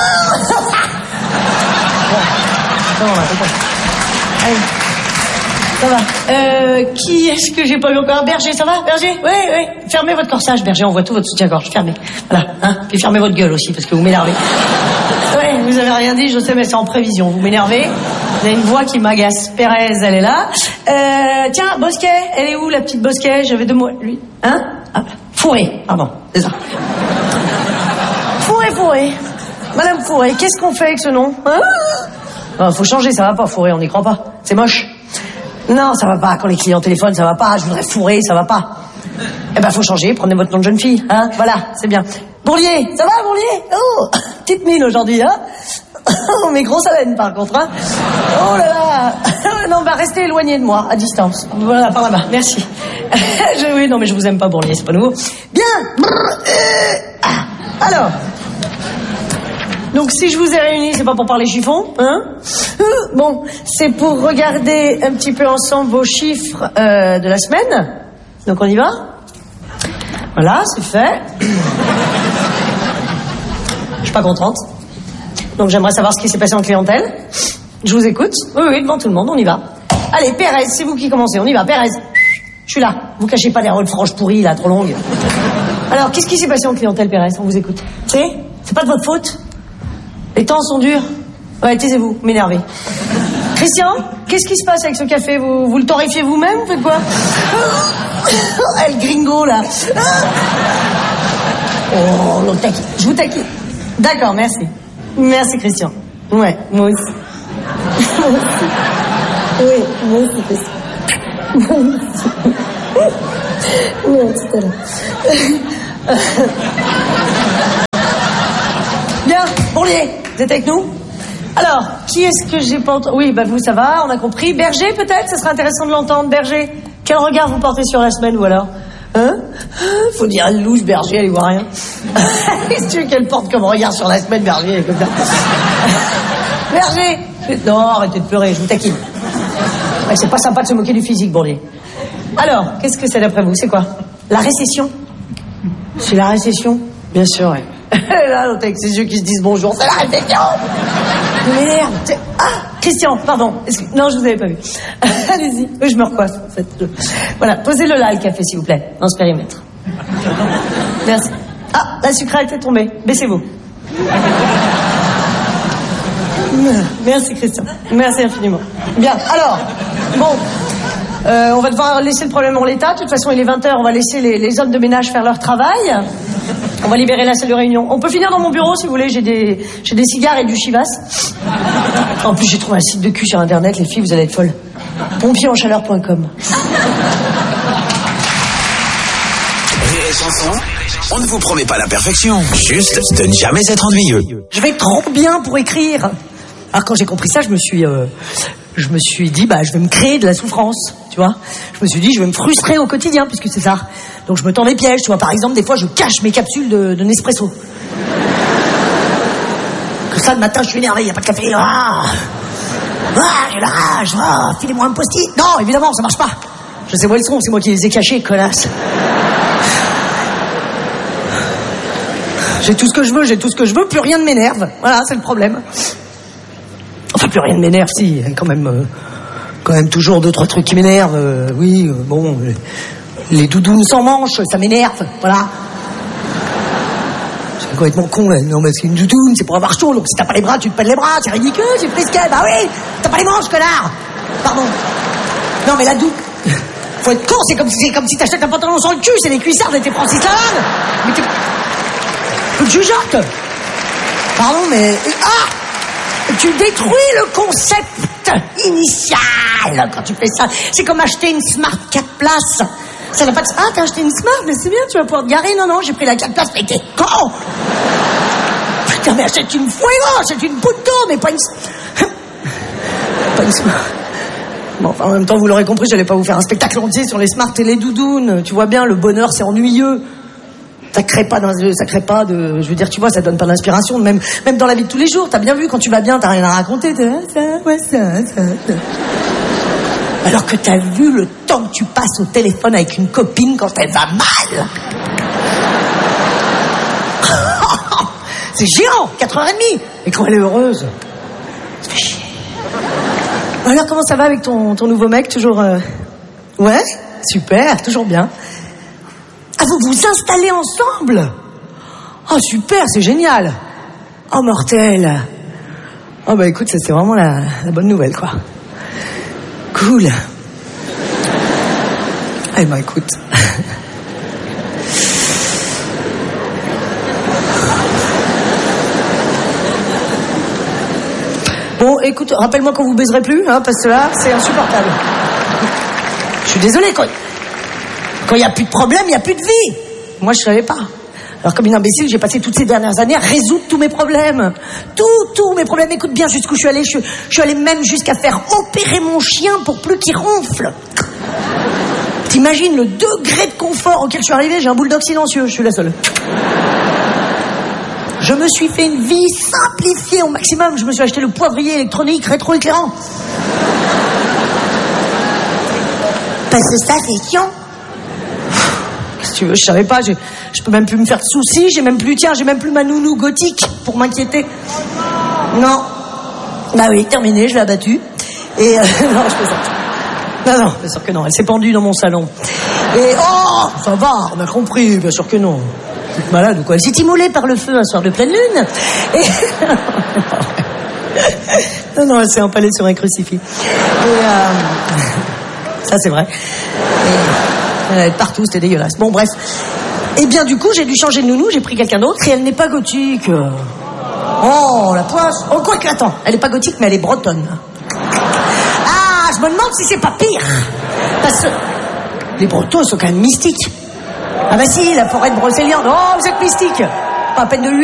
Ça va, ça va. Allez. Ça va. Euh, qui est-ce que j'ai pas vu encore? Berger, ça va, Berger? Oui, oui. Fermez votre corsage, Berger, on voit tout votre soutien-gorge. Fermez. Voilà, hein. Puis fermez votre gueule aussi, parce que vous m'énervez. Ouais, vous avez rien dit, je sais, mais c'est en prévision. Vous m'énervez. Vous avez une voix qui m'agace. Pérez, elle est là. Euh, tiens, Bosquet, elle est où, la petite Bosquet? J'avais deux mots. Lui. Hein? Ah, Fourré, pardon, c'est ça. Fourré, Fourré. Madame Fourré, qu'est-ce qu'on fait avec ce nom? Hein? Oh, faut changer, ça va pas, Fourré, on n'y croit pas. C'est moche. Non, ça va pas. Quand les clients téléphonent, ça va pas. Je voudrais Fourré, ça va pas. Eh ben, faut changer. Prenez votre nom de jeune fille, hein. Voilà, c'est bien. Bourlier, ça va, Bourlier? Oh, petite mine aujourd'hui, hein. Oh, mais grosse haleine, par contre, hein. Oh là là. Non, bah, restez éloigné de moi, à distance. Voilà, par là-bas. Merci. je, oui, non, mais je vous aime pas, Bourlier, c'est pas nouveau. Bien. Alors. Donc, si je vous ai réunis, c'est pas pour parler chiffon, hein? Bon, c'est pour regarder un petit peu ensemble vos chiffres euh, de la semaine. Donc, on y va? Voilà, c'est fait. Je suis pas contente. Donc, j'aimerais savoir ce qui s'est passé en clientèle. Je vous écoute. Oui, oui, devant tout le monde, on y va. Allez, Pérez, c'est vous qui commencez. On y va, Pérez. Je suis là. Vous cachez pas derrière une frange pourrie, là, trop longue. Alors, qu'est-ce qui s'est passé en clientèle, Pérez? On vous écoute. C'est C'est pas de votre faute. Les temps sont durs. Ouais, taisez-vous, m'énervez. Christian, qu'est-ce qui se passe avec ce café? Vous, vous le torréfiez vous-même? Vous faites quoi? Ah, le gringo, là. Oh, l'autre taquine. Je vous taquine. D'accord, merci. Merci, Christian. Ouais, moi aussi. Moi aussi. Oui, moi aussi, Christian. Moi aussi. Oui, tout à l'heure. Bien, Bourlier, vous êtes avec nous? Alors, qui est-ce que j'ai pas entendu? Oui, bah vous, ça va, on a compris. Berger, peut-être? Ça serait intéressant de l'entendre, Berger. Quel regard vous portez sur la semaine, ou alors? Hein? Faut dire, elle louche, Berger, elle y voit rien. Qu'est-ce que tu veux qu'elle porte comme regard sur la semaine, Berger, elle est comme ça? Berger! Non, arrêtez de pleurer, je vous taquine. Ouais, c'est pas sympa de se moquer du physique, Bourlier. Alors, qu'est-ce que c'est d'après vous? C'est quoi? La récession? C'est la récession? Bien sûr, ouais. Là, l'autre avec ses yeux qui se disent bonjour, c'est la récession! Merde! Ah, Christian, pardon. Est-ce que... Non, je vous avais pas vu. Allez-y. Oui, je me recoiffe, en fait. Voilà, posez-le là, le café, s'il vous plaît, dans ce périmètre. Merci. Ah, la sucrète est tombée. Baissez-vous. Merci, Christian. Merci infiniment. Bien, alors, bon... Euh, on va devoir laisser le problème en l'état. De toute façon, il est vingt heures, on va laisser les, les hommes de ménage faire leur travail. On va libérer la salle de réunion. On peut finir dans mon bureau, si vous voulez. J'ai des, j'ai des cigares et du chivas. En plus, j'ai trouvé un site de cul sur Internet. Les filles, vous allez être folles. pompier en chaleur point com. Rire et chanson, on ne vous promet pas la perfection, juste de ne jamais être ennuyeux. Je vais trop bien pour écrire. Alors, quand j'ai compris ça, je me suis... Euh, je me suis dit, bah, je vais me créer de la souffrance, tu vois. Je me suis dit, je vais me frustrer au quotidien, puisque c'est ça. Donc, je me tends des pièges, tu vois. Par exemple, des fois, je cache mes capsules de, de Nespresso. Que ça, le matin, je suis énervé, il n'y a pas de café. Ah, ah j'ai la rage. Ah, filez-moi un post-it. Non, évidemment, ça marche pas. Je sais où elles sont, c'est moi qui les ai cachées, connasse. J'ai tout ce que je veux, j'ai tout ce que je veux, plus rien ne m'énerve. Voilà, c'est le problème. Enfin, plus rien ne m'énerve, si, quand même, euh, quand même toujours deux, trois trucs qui m'énervent. Euh, oui, euh, bon, euh, les doudounes sans manches, ça m'énerve, voilà. C'est complètement con, là. Non, mais c'est une doudoune, c'est pour avoir chaud, donc si t'as pas les bras, tu te pèles les bras, c'est ridicule, c'est frisquet, bah oui, t'as pas les manches, connard. Pardon. Non, mais la doudoune, faut être con, c'est comme si, c'est comme si t'achètes un pantalon sans le cul, c'est les cuissards de tes Francis Lalanne. Mais t'es... Faut que tu jugeotes. Pardon, mais... Ah! Tu détruis le concept initial quand tu fais ça. C'est comme acheter une Smart quatre places. Ça n'a pas de... Ah, t'as acheté une Smart, mais c'est bien, tu vas pouvoir te garer. Non, non, j'ai pris la quatre places, mais t'es con. Putain, mais achète une Fuego, achète une Punto, mais pas une... Pas une Smart. Bon, enfin, en même temps, vous l'aurez compris, j'allais pas vous faire un spectacle entier sur les Smart et les doudounes. Tu vois bien, le bonheur, c'est ennuyeux. Ça crée pas, ça crée pas de, je veux dire, tu vois, ça donne pas d'inspiration, même, même dans la vie de tous les jours. T'as bien vu, quand tu vas bien, t'as rien à raconter. T'as, ça, ouais, ça, ça, ça. Alors que t'as vu le temps que tu passes au téléphone avec une copine quand elle va mal. C'est géant, quatre heures trente. Et quand elle est heureuse, ça fait chier. Alors, comment ça va avec ton, ton nouveau mec, toujours, euh... ouais, super, toujours bien. Ah, vous vous installez ensemble? Oh, super, c'est génial. Oh, mortel. Oh, bah écoute, ça c'est vraiment la, la bonne nouvelle, quoi. Cool. Eh ben, écoute. Bon, écoute, rappelle-moi qu'on vous baiserait plus, hein, parce que là, c'est insupportable. Je suis désolée, quoi. Quand il n'y a plus de problème, il n'y a plus de vie. Moi, je ne savais pas. Alors, comme une imbécile, j'ai passé toutes ces dernières années à résoudre tous mes problèmes. Tous, tous mes problèmes. Écoute bien jusqu'où je suis allée. Je, je suis allée même jusqu'à faire opérer mon chien pour plus qu'il ronfle. T'imagines le degré de confort auquel je suis arrivée? J'ai un bulldog silencieux, je suis la seule. Je me suis fait une vie simplifiée au maximum. Je me suis acheté le poivrier électronique rétroéclairant. Parce que ça, c'est chiant. Qu'est-ce que tu veux, je savais pas, j'ai, je peux même plus me faire de soucis, j'ai même plus, tiens, j'ai même plus ma nounou gothique pour m'inquiéter. Non. Bah oui, terminé, je l'ai abattue. Et, euh, non, je plaisante. Non, non, bien sûr que non, elle s'est pendue dans mon salon. Et, oh, ça va, on a compris, bien sûr que non. T'es malade ou quoi? Elle s'est immolée par le feu un soir de pleine lune. Et... Non, non, elle s'est empalée sur un crucifix. Et, euh... Ça, c'est vrai. Et... Elle est partout, c'était dégueulasse. Bon, bref. Et bien, du coup, j'ai dû changer de nounou, j'ai pris quelqu'un d'autre, et elle n'est pas gothique. Oh, la poisse. Oh, quoi que, attends, elle est pas gothique, mais elle est bretonne. Ah, je me demande si c'est pas pire. Parce que les Bretons sont quand même mystiques. Ah bah si, la forêt de Brocéliande. Oh, vous êtes mystique. Pas à peine de lui.